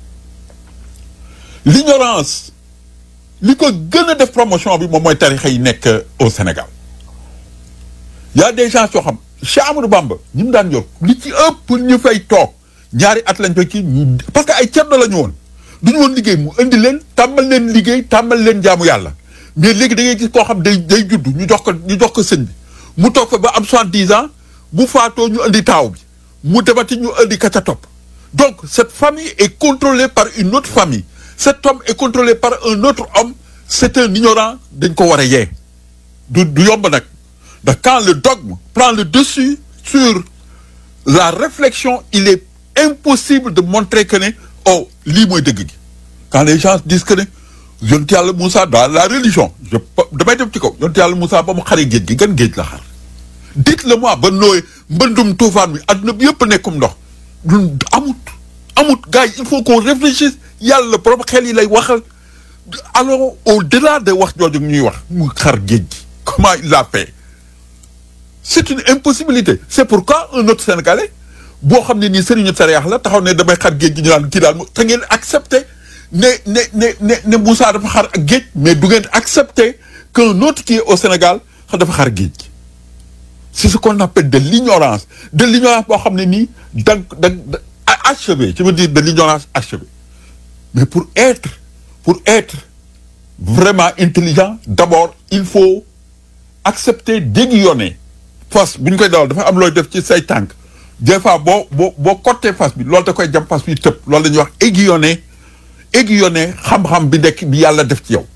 L'ignorance li ko gën a def promotion bi moom mooy tarixa yi nekk au Sénégal. Y a des gens yoo xam Cheikh Amadou Bamba ñi mu daan yor li ci ëpp ñu fay toog ñaari at lañ fay kii parce que ay ceddo la ñu woon du ñu woon liggéey mu indi leen tàmmal leen liggéey tàmmal leen jaamu yàlla mais léegi da ngay gis koo xam day judd ñu jox ko sëñ bi mu toog fa ba am 70 ans bu faatoo ñu indi taaw bi mu demati ñu indi ka ca topp. Donc cette famille est contrôlée par une autre famille. Cet homme est contrôlé par un autre homme, c'est un ignorant dañ ko war a yee du yomb nag ndax quand le dogme prend le dessus sur la réflexion il est impossible de montrer que ne oh lii mooy dëgg gi. Quand les gens disent que ne yonent yàlla Moussa dans la religion damay dem ci kaw yonent yàlla Moussa ba mu xaree géej gi gan géej la xar dites-le-moi ba nooy mbëndum tuufaan bi adduna bi yëpp nekkum ndox amut gars yi il faut qu'on réfléchisse yàlla borom xel yi lay waxal alors au-delà de wax jooju ñuy wax mu xar géej gi comment il l'a fait c'est une impossibilité c'est pourquoi un autre Sénégalais boo xam ne nii sëriñu sariyaax la taxaw ne damay xar géej gi ñu naan kii daal te ngeen accepter ne Moussa dafa xar ak géej mais du ngeen accepter qu'un autre qui est au Sénégal dafa xar géej gi c'est ce qu'on appelle de l'ignorance boo xam ne nii da achevé je veux dire de l'ignorance achevée. Mais pour être vraiment intelligent d'abord il faut accepter d'aiguillonner fas bu ñu koy dawal dafa am looy def ci say tànk des fois boo côté fas bi loolu da koy jam fas bi tëb loolu la ñuy wax aiguillonner xam-xam bi nekk bi yàlla def ci yow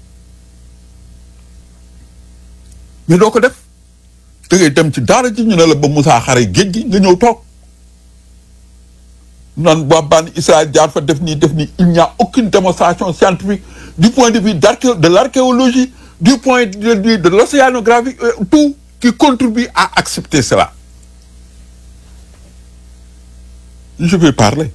mais doo ko def da ngay dem ci daara ji ñu ne la ba Moussa xare géej gi nga ñëw toog naan waa bànn Israël jaar fa def nii il n'y a aucune démonstration scientifique du point de vue de l'archéologie du point de vue de l'océanographie tout qui contribue à accepter cela. Je vais parler.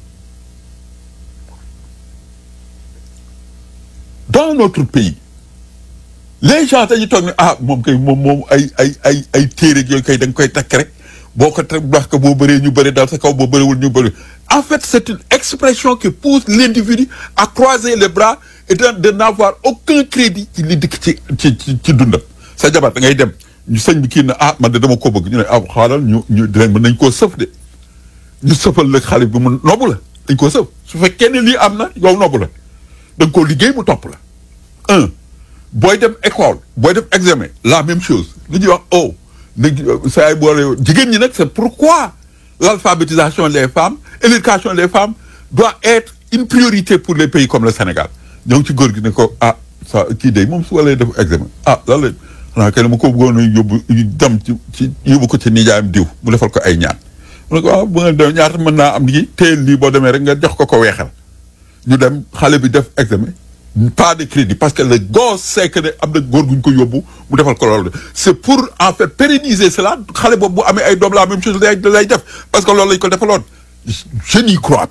Dans notre pays les gens dañuy toog ne moom kay moom ay téere yooyu kay da nga koy takk rek boo ko wax que boo bëree ñu bëri daal sa kaw boo bëriwul ñu bëri en fait c'est une expression qui pousse l'individu à croiser les bras et de n'avoir aucun crédit ci li dikk ci dundam sa jabar da ngay dem ñu sëñ bi kii na man de dama ko bëgg ñu ne xaaral ñu dinañ mën nañ koo sëf de ñu sëfal la xale bi mu nobbu la dañ koo sëf su fekkee ne lii am na yow nobbu la da nga koo liggéey mu topp la booy dem école booy def examen la même chose li ñuy wax saa yi boole jigéen ñi nag c'est pourquoi l'alphabétisation des femmes et l'éducation des femmes doit être une priorité pour les pays comme le Sénégal ñoo ngi ci góor gi ne ko sa kii day moom su walee def examen lan la xanaa kay ma ko bëggoon a yóbbu dem ci yóbbu ko ci nijaayam diw mu defal ko ay ñaan mu ne ko bu nga dem ñaata mën naa am lii teel lii boo demee rek nga jox ko weexal ñu dem xale bi def examen pas de crédit parce que le gosse sait que ne am na góor guñ ko yóbbu mu defal ko loolu c'est pour en fait pérenniser cela xale boobu bu amee ay doom la même chose lay def parce que loolu lañ ko defaloon je n'y crois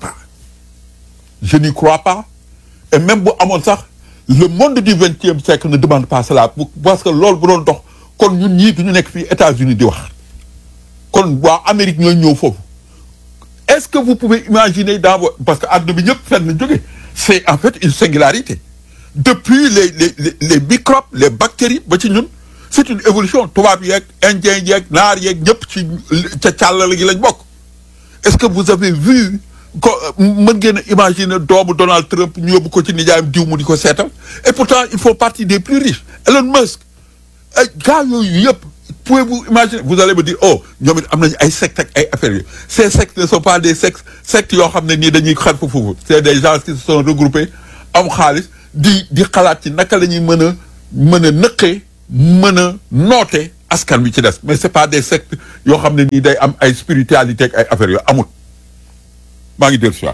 pas et même bu amoon sax le monde du 20e siècle ne demande pas cela parce que loolu bu doon dox kon ñun ñii du ñu nekk fii États-Unis di wax kon waa Amérique ñooy ñëw foofu est-ce que vous pouvez imaginer parce que àdduna bi ñëpp fenn na jóge c'est en fait une singularité depuis les microbes les bactéries ba ci ñun c'est une évolution tubaab yeeg indien yeeg naar yeeg ñëpp ci ca càllala gi lañ bokk est-ce que vous avez vu ko mën ngeen a imaginer doomu Donald Trump ñu yóbbu ko ci nijaayam diw mu di ko seetal et pourtant ils font partie des plus riches Elon Musk ay gars yooyu yëpp pouvez-vous imaginer, vous allez me dire oh ñoom it am nañu ay sectes ak ay affaires yi ces sectes ne sont pas des sectes yoo xam ne nii dañuy xar foofu c'est des gens qui se sont regroupés am xaalis di xalaat ci naka la ñuy mën a nëqee mën a noote askan wi ci des mais c'est pas des sectes yoo xam ne nii day am ay spiritualité ak ay affaires yoo amul maa ngi dellu si waat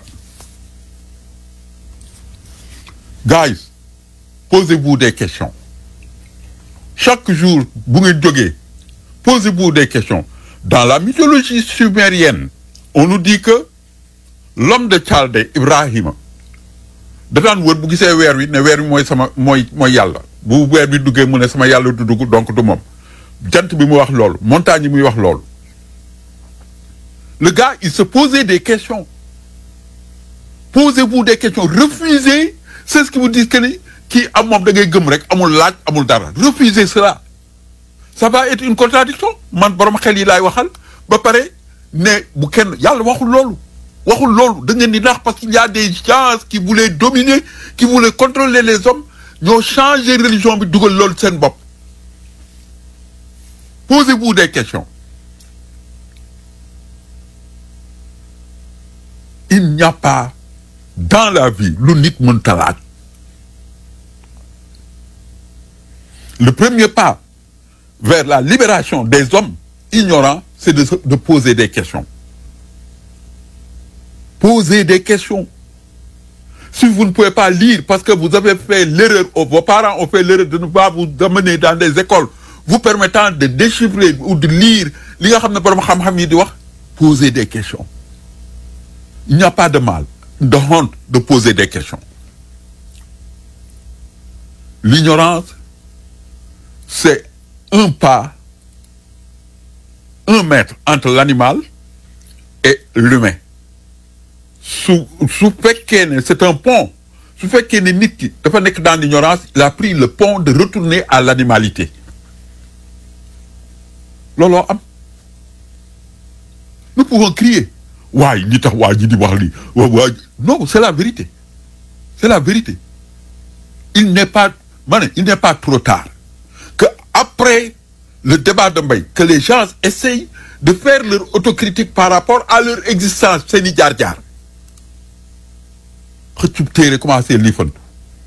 guys posez-vous des questions chaque jour bu ngeen jógee posez-vous des questions dans la mythologie sumérienne on nous dit que l'homme de Chaldée Ibrahima da daan wër bu gisee weer wi ne weer wi mooy yàlla bu weer bi duggee mu ne sama yàlla du dugg donc du moom jant bi mu wax loolu montagne yi muy wax loolu le gars il se posait des questions posez-vous des questions refusez c'est ce qui vous dit que ni kii am moom da ngay gëm rek amul laaj amul dara refusez cela ça va être une contradiction man borom xel yi laay waxal ba pare ne bu kenn yàlla waxul loolu da ngeen di nax parce qu'il y a des gens qui voulaient dominer qui voulaient contrôler les hommes ñoo changer religion bi dugal loolu seen bopp posez-vous des questions il n'y a pas dans la vie lu nit mënta laaj le premier pas vers la libération des hommes ignorants c'est de poser des questions. Posez des questions. Si vous ne pouvez pas lire parce que vous avez fait l'erreur, ou vos parents ont fait l'erreur de ne pas vous amener dans des écoles vous permettant de déchiffrer ou de lire li nga xam ne borom xam-xam yi di wax, posez des questions. Il n'y a pas de mal, de honte de poser des questions. L'ignorance, c'est un pas, un mètre entre l'animal et l'humain. su fekkee ne c'est un pont su fekkee ne nit ki dafa nekk dans l'ignorance il a pris le pont de retourner à l'animalité looloo am nous pouvons crier waay li tax waa ji di wax lii waay non c'est la vérité il n'est pas trop tard que après le débat de Mbaye que les gens essayent de faire leur autocritique par rapport à leur existence seeni jaar-jaar xëccub téere commencé liifantu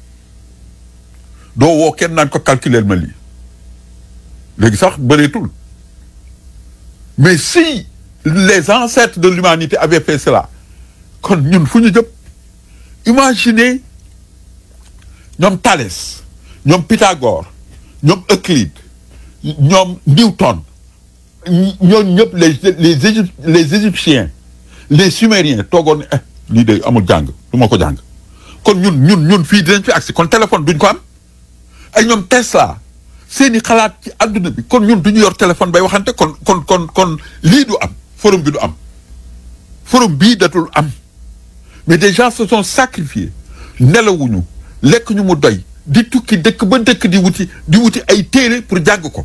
doo woo kenn naan ko calculer ma lii léegi sax bëreetul mais si les ancêtres de l'humanité avaient fait cela kon ñun fu ñu jëm imaginez ñoom Thalès ñoom Pythagore ñoom Euclide ñoom Newton ñoom ñëpp les Égyptiens les Sumériens toogoon lii de amul jàng du ma ko jàng kon ñun fii dinañ fi agsi kon téléphone duñ ko am ay ñoom Tesla seeni xalaat ci àdduna bi kon ñun duñu yor téléphone bay waxante kon lii du am forum bi du am forum bii datul am mais des gens se sont sacrifiés nelawuñu lekk ñu mu doy di tukki dëkk ba dëkk di wuti ay téere pour jàng ko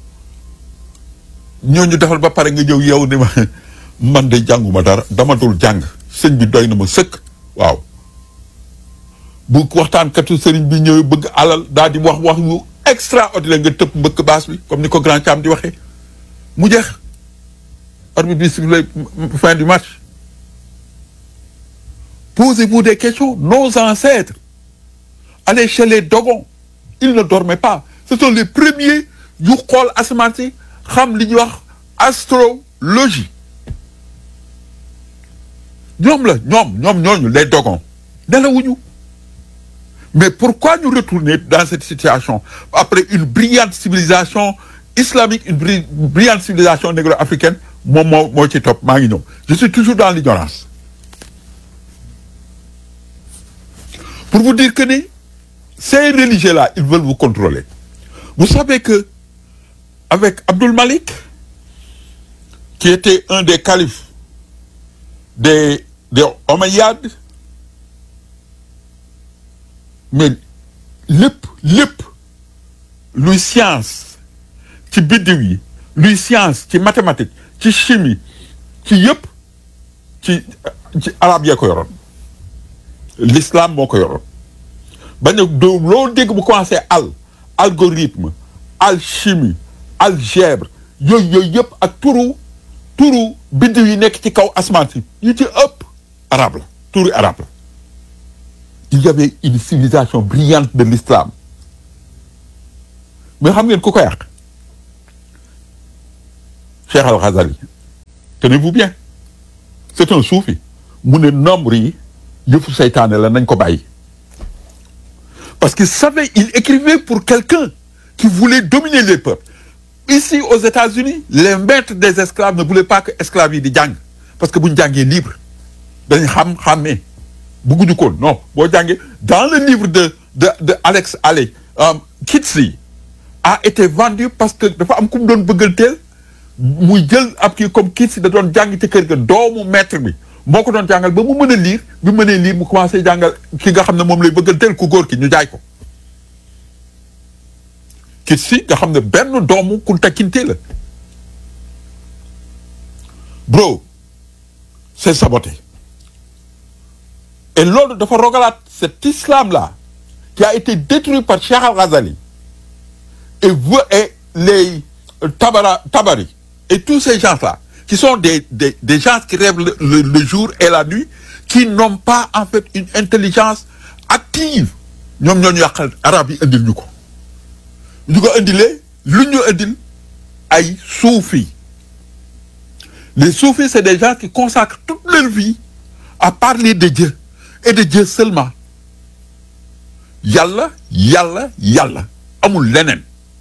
ñooñu defal ba pare nga ñëw yow ni ma man de jànguma dara dama dul jàng sëñ bi doy na ma sëkk waaw bu waxtaankatu sëriñ bi ñëwee bëgg alal daal di wax yu extraordinaire nga tëb mbëkk baas bi comme ni ko grand Thiam di waxee mu jeex arbitre bi siffle fin du match. Posez-vous des questions. Nos ancêtres allaient chez les Dogons, ils ne dormaient pas. Ce sont les premiers yu xool asamaan si xam li ñuy wax astrologie. ñooñu les Dogons nelawuñu. Mais pourquoi nous retourner dans cette situation après une brillante civilisation islamique, une brillante civilisation négro-africaine? Moi ci topp maa ngi ñëw. Je suis toujours dans l'ignorance. Pour vous dire que ces religieux-là, ils veulent vous contrôler. Vous savez que avec Abdul Malik, qui était un des califes des Omeyyades, mais lépp luy science ci biddiw yi luy science ci mathématique ci chimie ci yëpp ci arabe yee ko yoroon l'islam moo ko yoroon bañ a loo dégg bu commencé algorithme alchimie algèbre yooyu yëpp ak turu biddiw yi nekk ci kaw asamaan si yu ci ëpp arabe la turu arabe la. il y avait une civilisation brillante de l'islam mais xam ngeen ku ko yàq Cheikh Al-Ghazali tenez-vous bien c'est un soufi mu ne nombre yi yëfu seytaane la nañ ko bàyyi parce qu'il savait, il écrivait pour quelqu'un qui voulait dominer les peuples. Ici aux États-Unis les maîtres des esclaves ne voulaient pas que esclaves yi di jàng parce que bu ñu jàngee libre dañu xàmmee bëgguñu ko non boo jàngee dans le livre de Alex Haley Kitsi a été vendu parce que dafa am ku mu doon bëggal teel muy jël ab kii comme Kitsi da doon jàng ci kër ga doomu maître bi moo ko doon jàngal ba mu mën a lire bi mu mënee lire mu commencé jàngal ki nga xam ne moom lay bëggal teel ku góor ki ñu jaay ko Kitsi nga xam ne benn doomu Kunta Kinte la bro c'est saboté et loolu dafa rogalaat cet islam là qui a été détruit par Cheikh Al-Ghazali et les Tabari et tous ces gens là qui sont des gens qui rêvent le jour et la nuit qui n'ont pas en fait une intelligence active ñoom ñoo ñu yàqal arab yi indil ñu ko indilee lu ñu indil ay soufis. Les soufis c'est des gens qui consacrent toute leur vie à parler de Dieu et de Dieu seulement yàlla amul leneen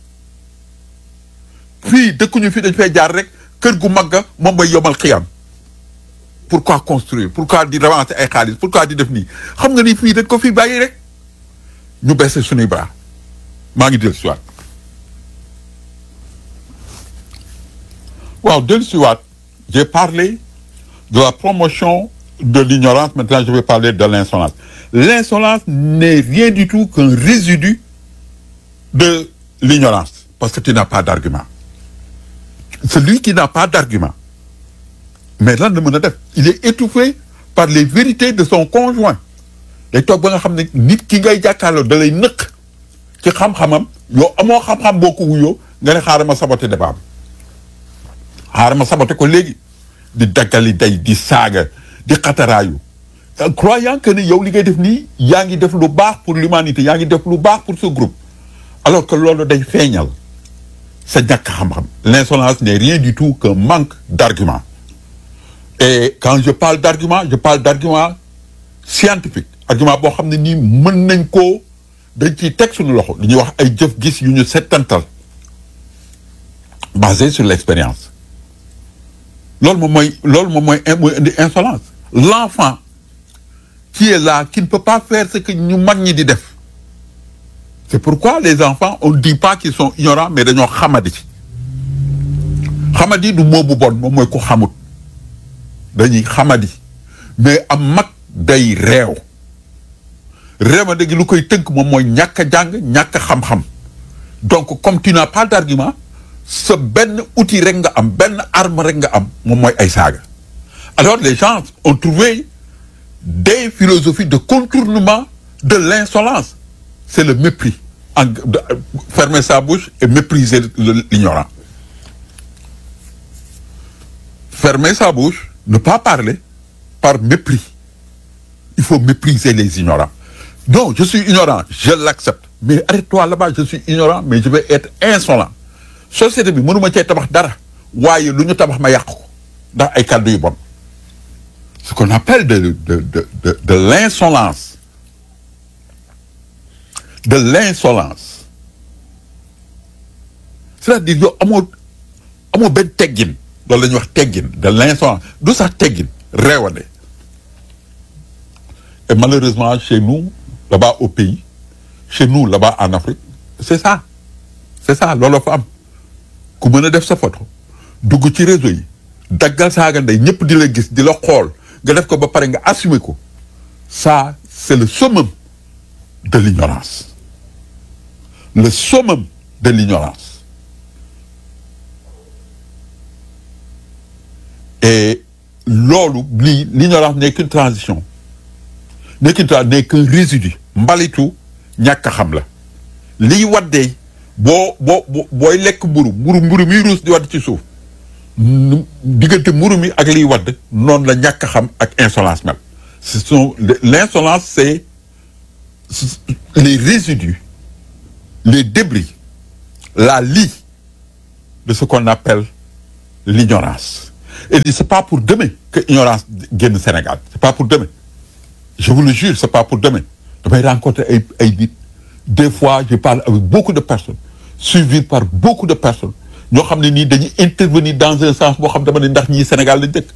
fii dëkkuñu fi dañ fay jaar rek kër gu magga moom bay yomal xiyam pourquoi construire pourquoi di ramasser ay xaalis pourquoi di def nii xam nga ni fii dañ ko fi bàyyi rek ñu baisse suñuy bras maa ngi dellu siwaat waaw dellu siwaat j'ai parlé de la promotion de l'ignorance. Maintenant je vais parler de l'insolence. L'insolence n'est rien du tout qu'un résidu de l'ignorance parce que tu n'as pas d'argument. Celui qui n'a pas d'argument mais lan la mën a def il est étouffé par les vérités de son conjoint day toog ba nga xam ne nit ki ngay jàkkaarloo da lay nëkk ci xam-xamam yow amoo xam-xam boo ko wuyoo nga ne xaaral ma saboté débat bi xaaral ma saboté ko léegi di daggali day di saaga di xataraayu croyant que ni yow li ngay def nii yaa ngi def lu baax pour l'humanité yaa ngi def lu baax pour ce groupe alors que loolu day feeñal sa ñàkk xam-xam. L'insolence n'est rien du tout qu'un manque d'argument et quand je parle d'argument scientifique argument boo xam ne nii mën nañ koo dañ ciy teg suñu loxo li ñuy wax ay jëf gis yu ñu settantal basé sur l'expérience loolu moom mooy indi insolence. L'enfant qui est là qui ne peut pas faire ce que ñu mag ñi di def c'est pourquoi les enfants on ne dit pas qu'ils sont ignorants mais dañoo xamadi du moo bu bon moom mooy ku xamut dañuy xamadi mais am mag day réew réew dëgg lu koy tënk moom mooy ñàkk a jàng ñàkk a xam-xam donc comme tu n'as pas d'argument sa benn outil rek nga am benn arme rek nga am moom mooy ay saaga. Alors les gens ont trouvé des philosophies de contournement de l'insolence. C'est le mépris. Fermer sa bouche et mépriser l'ignorant. Fermer sa bouche, ne pas parler par mépris. Il faut mépriser les ignorants. Non, je suis ignorant, je l'accepte. Mais arrête-toi là-bas, je suis ignorant, mais je vais être insolent. Société bi mënuma cee tabax dara waaye lu ñu tabax ma yàq ko ndax ay kàddu yu bon. Ce qu'on appelle de l'insolence. De l'insolence. C'est-à-dire yow amoo benn teggin loolu la ñuy wax teggin de l'insolence du sax teggin réewande. Et malheureusement chez nous là-bas au pays chez nous là-bas en Afrique c'est ça loolu fa am ku mën a def sa photo dugg ci réseau yi daggal saaga ndey ñëpp di la gis di la xool nga def ko ba pare nga assumer ko ça c'est le summum de l'ignorance le summum de l'ignorance et loolu l'ignorance n'est qu'une transition n'est qu'un résidu mbalitu ñàkk a xam la liy waddee booy lekk mburu mi ruus di wadd ci suuf diggante mburu mi ak liy wadd noonu la ñàkk xam ak insolence mel. L'insolence c'est les résidus, les débris, la lie de ce qu'on appelle l'ignorance. Et c'est pas pour demain que l'ignorance gagne le Sénégal. C'est pas pour demain. Je vous le jure, c'est pas pour demain. Damay rencontrer ay nit. Des fois, je parle avec beaucoup de personnes, suivi par beaucoup de personnes. ñoo xam ne nii dañuy intervenir dans un sens boo xam dama ne ndax ñii Sénégal lañ dëkk.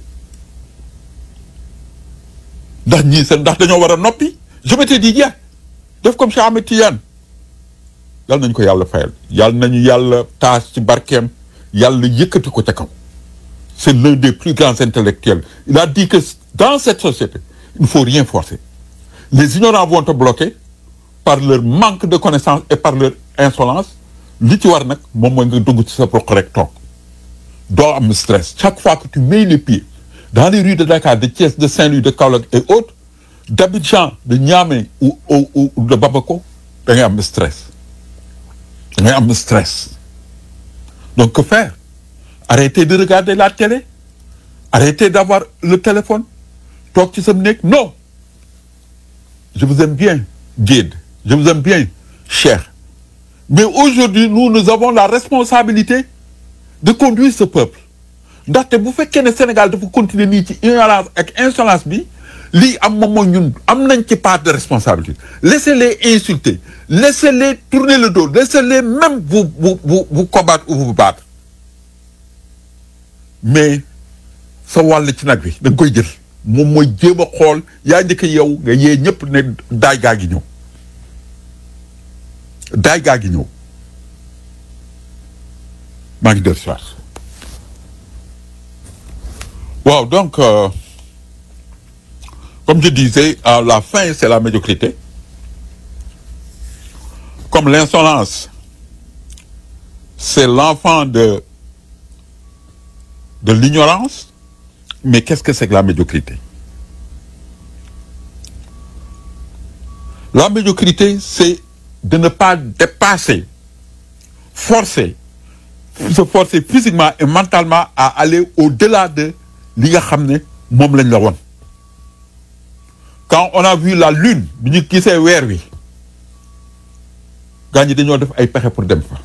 ndax dañoo war a noppi. Je m'étais dit hier, def comme Cheikh Ahmed Tidiane. Yal nañu ko yàlla fayal. Yal nañu yàlla taas ci barkeem. Yàlla yëkkati ko ca kaw. C'est l'un des plus grands intellectuels. Il a dit que dans cette société, il ne faut rien forcer. Les ignorants vont te bloquer par leur manque de connaissances et par leur insolence. Li ci war nag moom mooy nga dugg ci sa proq rek toog. Doo am stress. Chaque fois que tu mets les pieds dans les rues de Dakar, de Thiès, de Saint-Louis, de Kaolack et autres, d'Abidjan, de Niamey ou de Bamako, da ngay am stress. Da ngay am stress. Donc que faire? Arrêtez de regarder la télé. Arrêtez d'avoir le téléphone. Toog ci sa néeg. Non. Je vous aime bien, Guide. Je vous aime bien, cher. Mais aujourd'hui, nous avons la responsabilité de conduire ce peuple. ndaxte bu fekkee ne Sénégal dafa continuer nii ci ignorance ak insolence bi lii am moom mooy ñun am nañ ci part de responsabilité. Laissez-les insulter, laissez-les tourner le dos, laissez-les même vous combattre ou vous battre. Mais sa wàll ci nag bi da nga koy jël moom mooy jéem a xool yaa njëkk yow nga yee ñëpp ne daay gaa gi ñëw. daay gaa gi ñëw maa ngi dellu si waat waaw donc comme je disais à la fin c'est la médiocrité comme l'insolence c'est l'enfant de l'ignorance. Mais qu'est-ce que c'est que la médiocrité? La médiocrité c'est de ne pas dépasser, se forcer physiquement et mentalement à aller au-delà de li nga xam ne moom lañ la won. Quand on a vu la lune bi ñu gisee weer wi gaa ñi dañoo def ay pexe pour dem fa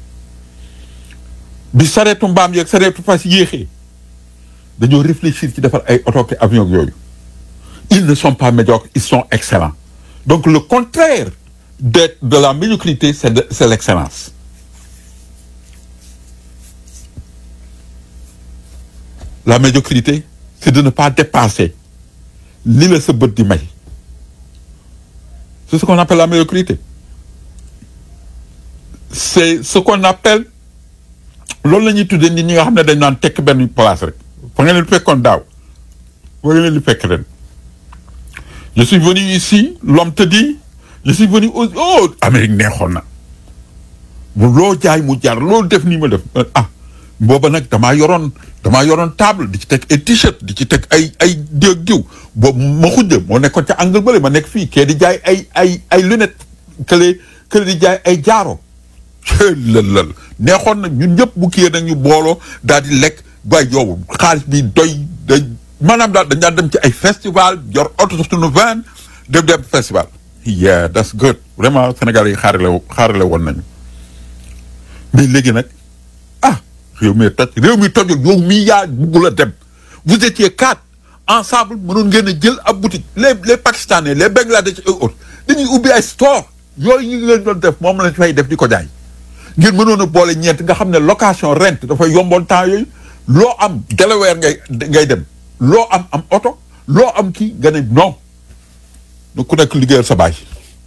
bi sareetu mbaam yeeg sareetu fas yéexee dañoo réfléchir ci defar ay oto ak avion yooyu. Ils ne sont pas médiocres, ils sont excellents. Donc le contraire de la médiocrité, c'est l'excellence. La médiocrité, c'est de ne pas dépasser li la sa bët di may. C'est ce qu'on appelle la médiocrité. C'est ce qu'on appelle loolu la ñuy tuddee nit ñi nga xam ne dañ naan tekk benn place rek fa nga leen fekkoon daaw fa nga leen di fekk ren. Je suis venu ici, l'homme te dit, je suis venu oh Amérique neexoon na bu loo jaay mu jar loolu def nii ma def ah booba nag damaa yoroon table di ci teg ay t-shirt di ci teg ay diw boobu ma xujja moo nekkoon ca angle bële ma nekk fii kee di jaay ay lunettes kële di jaay ay jaaro lël neexoon na ñun ñëpp bu kii nag ñu booloo daal di lekk bay yow xaalis bi doy maanaam daal dañ daan dem ci ay festival yor auto suñu van dem festival. Yeah, that's good. Vraiment Sénégal yi xaarale woon nañu mais léegi nag réew mi tojul yow mii yaa buggul a dem. Vous étiez 4 ensemble mënoon ngeen a jël ab boutique les Pakistanais les Bangladeshis et autres dañuy ubbi ay store yooyu ñu ngeen doon def moom lañ fay def di ko jaay ngeen mënoon a boole ñeent nga xam ne location rent dafay yomboon temps yooyu loo am Delaware ngay dem loo am oto loo am kii nga ne non ku nekk liggéeyal sa baay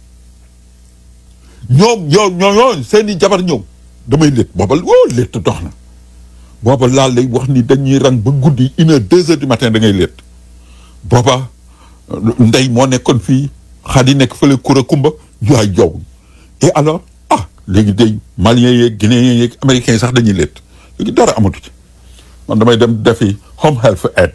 ñoom seeni jabar ñëw damay létt booba létt dox na booba laal lay wax ni dañuy rang ba guddi 1 heure 2 heures du matin da ngay létt booba ndey moo nekkoon fii Xadi nekk fële Kura Kumba yaay jow et alors léegi day Maliens yeeg Guinéens yeeg Américains yi sax dañuy létt léegi dara amatu ci man damay dem defi home health aid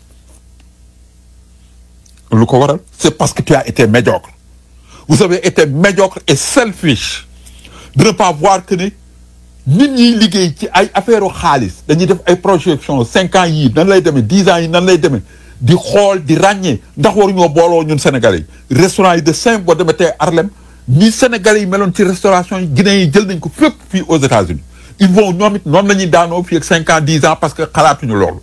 lu ko waral c'est parce que tu as été médiocre. Vous avez été médiocre et selfish. de ne pas voir que ne nit ñi liggéey ci ay affaire u xaalis dañuy def ay projection 5 ans yii nan lay demee 10 ans yi nan lay demee di xool di ràññee ndax waruñoo booloo ñun Sénégalais yi restaurant yi de 5 boo demee tey Harlem ni Sénégalais yi meloon ci restauration yi Guinéens yi jël nañ ko fépp fii aux États-Unis ils vont ñoom it noonu la ñuy daanoo fii ak 5 ans 10 ans parce que xalaatuñu loolu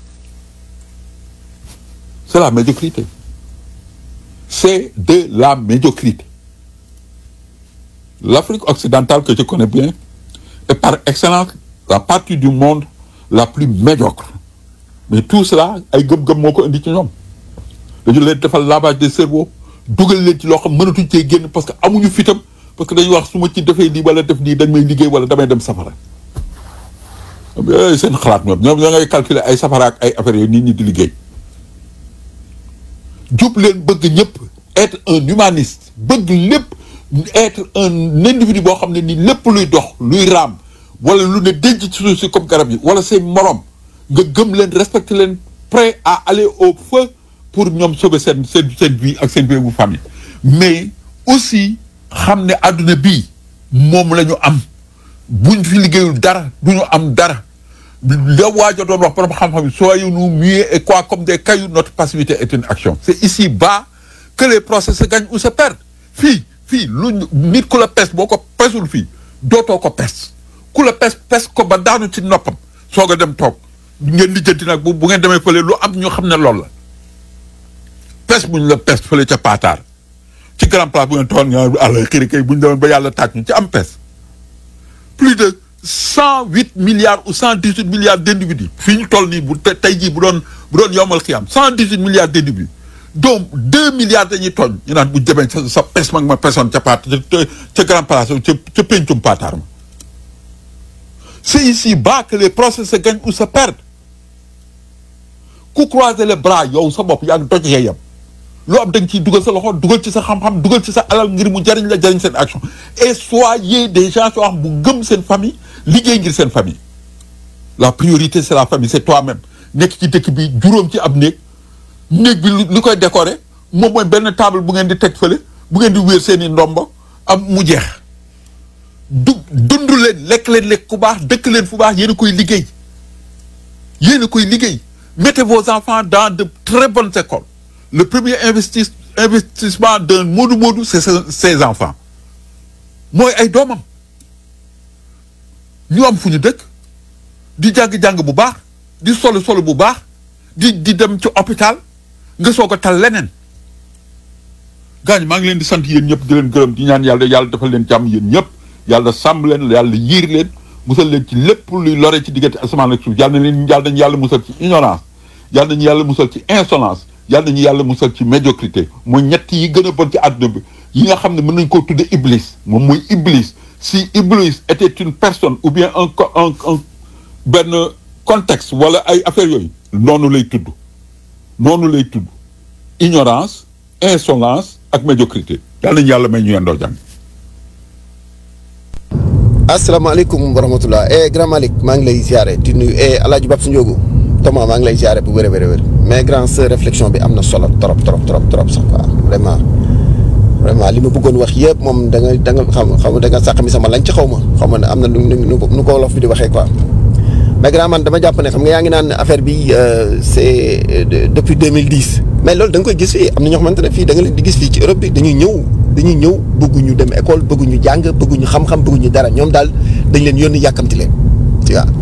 c'est la médiocrité c'est de la médiocrité. L'Afrique occidentale que je connais bien est par excellence la partie du monde la plus médiocre. Mais tout cela ay gëm-gëm moo ko indi ci ñoom dañu leen defal lavage des cerveaux dugal leen ci loo xam mënatuñ cee génn parce que amuñu fitam parce que dañuy wax su ma ci defee lii wala def lii dañ may liggéey wala damay dem safara seen xalaat ñoom da ngay calculer ay safara ak ay affaires yooyu nit ñi di liggéey jub leen bëgg ñëpp être un humaniste bëgg lépp être un individu boo xam ne ni lépp luy dox luy raam wala lu ne denc ci suuf si comme garab yi wala seen morom nga gëm leen respecter leen prêt à aller au feu pour ñoom sauver seen vie ak seen vie bu famille mais aussi xam ne àdduna bii moom la ñu am buñ fi liggéeyul dara du ñu am dara la waajo doon wax borom xam-xam yi soyons-nous muets et quoi comme des cailloux notre passivité est une action c'est ici bas que les procès se gagnent ou se perdent fii lu nit ku la pes boo ko pesul fii dootoo ko pes ku la pes ko ba daanu ci noppam soog a dem toog ngeen lijjanti nag bu ngeen demee fële lu am ñu xam ne loolu la pes buñ la pes fële ca paataar ci grand place bu ngeen toog nga àll xiri kay buñ demoon ba yàlla tàcc ñu ci am pes plus de 108 milliards ou 118 milliards d'individus fii ñu toll nii bu tey jii bu doon yomal xiyam 118 milliards d'individus donc 2 milliards dañuy tooñ ñu naan bu demee sa pes mag ma pesoon ca paat ca grand place ca pencum paataar ma c'est ici bas que les procès se gagnent ou se perdent ku croiser les bras yow sa bopp yaa ngi doj yam loo am da nga ciy dugal sa loxo dugal ci sa xam-xam dugal ci sa alal ngir mu jariñ la jariñ seen action et soyez des gens soo xam bu gëm seen famille liggéey ngir seen famille la priorité c'est la famille c'est toi-même nekk ci dëkk bi juróom ci ab néeg bi li koy décorer moom mooy benn table bu ngeen di teg fële bu ngeen di wéer seen i ndombo am mu jeex dund leen lekk ku baax dëkk leen fu baax yéen a koy liggéey mettez vos enfants dans de très bonnes écoles le premier investissement d'un moodu c'est ses enfants mooy ay doomam ñu am fu ñu dëkk di jàng bu baax di solo bu baax di dem ci hôpital nga soog a tal leneen gaañ maa ngi leen di sant yéen ñëpp di leen gërëm di ñaan yàlla defal leen jàmm yéen ñëpp yàlla sàmm leen yàlla yiir leen musal leen ci lépp luy lore ci diggante asamaan ak suuf yàlla nañu yàlla musal ci ignorance yàlla nañu yàlla musal ci insolence yàlla nañu yàlla musal ci médiocrité mooy ñett yi gën a bon ci àdduna bi yi nga xam ne mën nañ koo tudde iblis moom mooy iblis si iblis était une personne ou bien un benn contexte wala ay affaires yooyu noonu lay tudd ignorance insolence ak médiocrité yàlla nañu yàlla may ñu yendoo jàng. asalaamaaleykum wa rahmatulah grand Malick maa ngi lay ziare di nuyu El Hadj Babou Ndiogou Thomas maa ngi lay ziare bu wér a wér mais grand sa réflexion bi am na solo trop sax quoi vraiment li ma bëggoon wax yëpp moom da nga xam da nga sàq mi sama lañ ci xaw ma ne am na nu ko wolof bi di waxee quoi mais grand man dama jàpp ne xam nga yaa ngi naan affaire bi c'est depuis 2010 mais loolu da nga koy gis fii am na ñoo xamante ne fii da nga leen di gis fii ci Europe bi dañuy ñëw bëgguñu dem école bëgguñu jàng bëgguñu xam-xam bëgguñu dara ñoom daal dañ leen yónni yàkkamti leen tu vois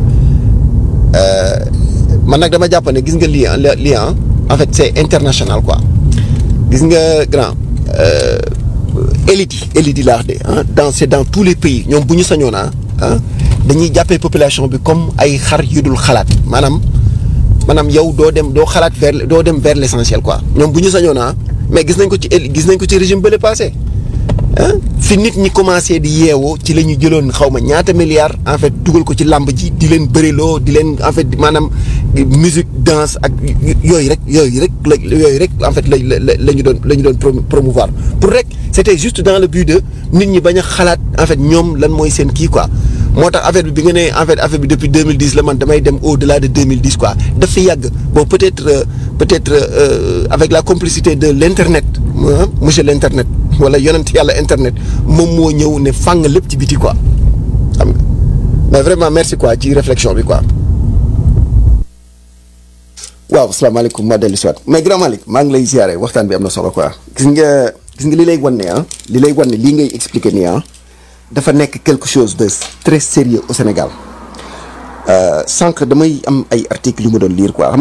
man nag dama jàpp ne gis nga lii en fait c'est international quoi gis nga grand élite yi laa wax de c'est dans tous les pays ñoom bu ñu sañoon dañuy jàppee population bi comme ay xar yu dul xalaat maanaam yow doo dem vers l'essentiel quoi ñoom bu ñu sañoon mais gis nañ ko ci régime bële passé fi nit ñi commencé di yeewoo ci la ñu jëloon xaw ma ñaata milliards en fait dugal ko ci làmb ji di leen bëriloo di leen en fait maanaam musique danse ak yooyu rek en fait la ñu doon promouvoir pour rek c'était juste dans le but de nit ñi bañ a xalaat en fait ñoom lan mooy seen kii quoi moo tax affaire bi nga ne en fait affaire bi depuis 2010 la man damay dem au-delà de 2010 quoi daf fi yàgg bon peut-être avec la complicité de l'internet monsieur l'internet wala yonent yàlla internet moom moo ñëw ne fàng lépp ci biti quoi xam nga mais vraiment merci quoi ci réflexion bi quoi. waaw salaamaaleykum ma dellu si waat mais grand Malick maa ngi lay ziare waxtaan bi am na solo quoi gis nga li lay wan ne li lay wan ne lii ngay expliquer nii dafa nekk quelque chose de très sérieux au Sénégal sànq damay am ay articles yu ma doon lire quoi.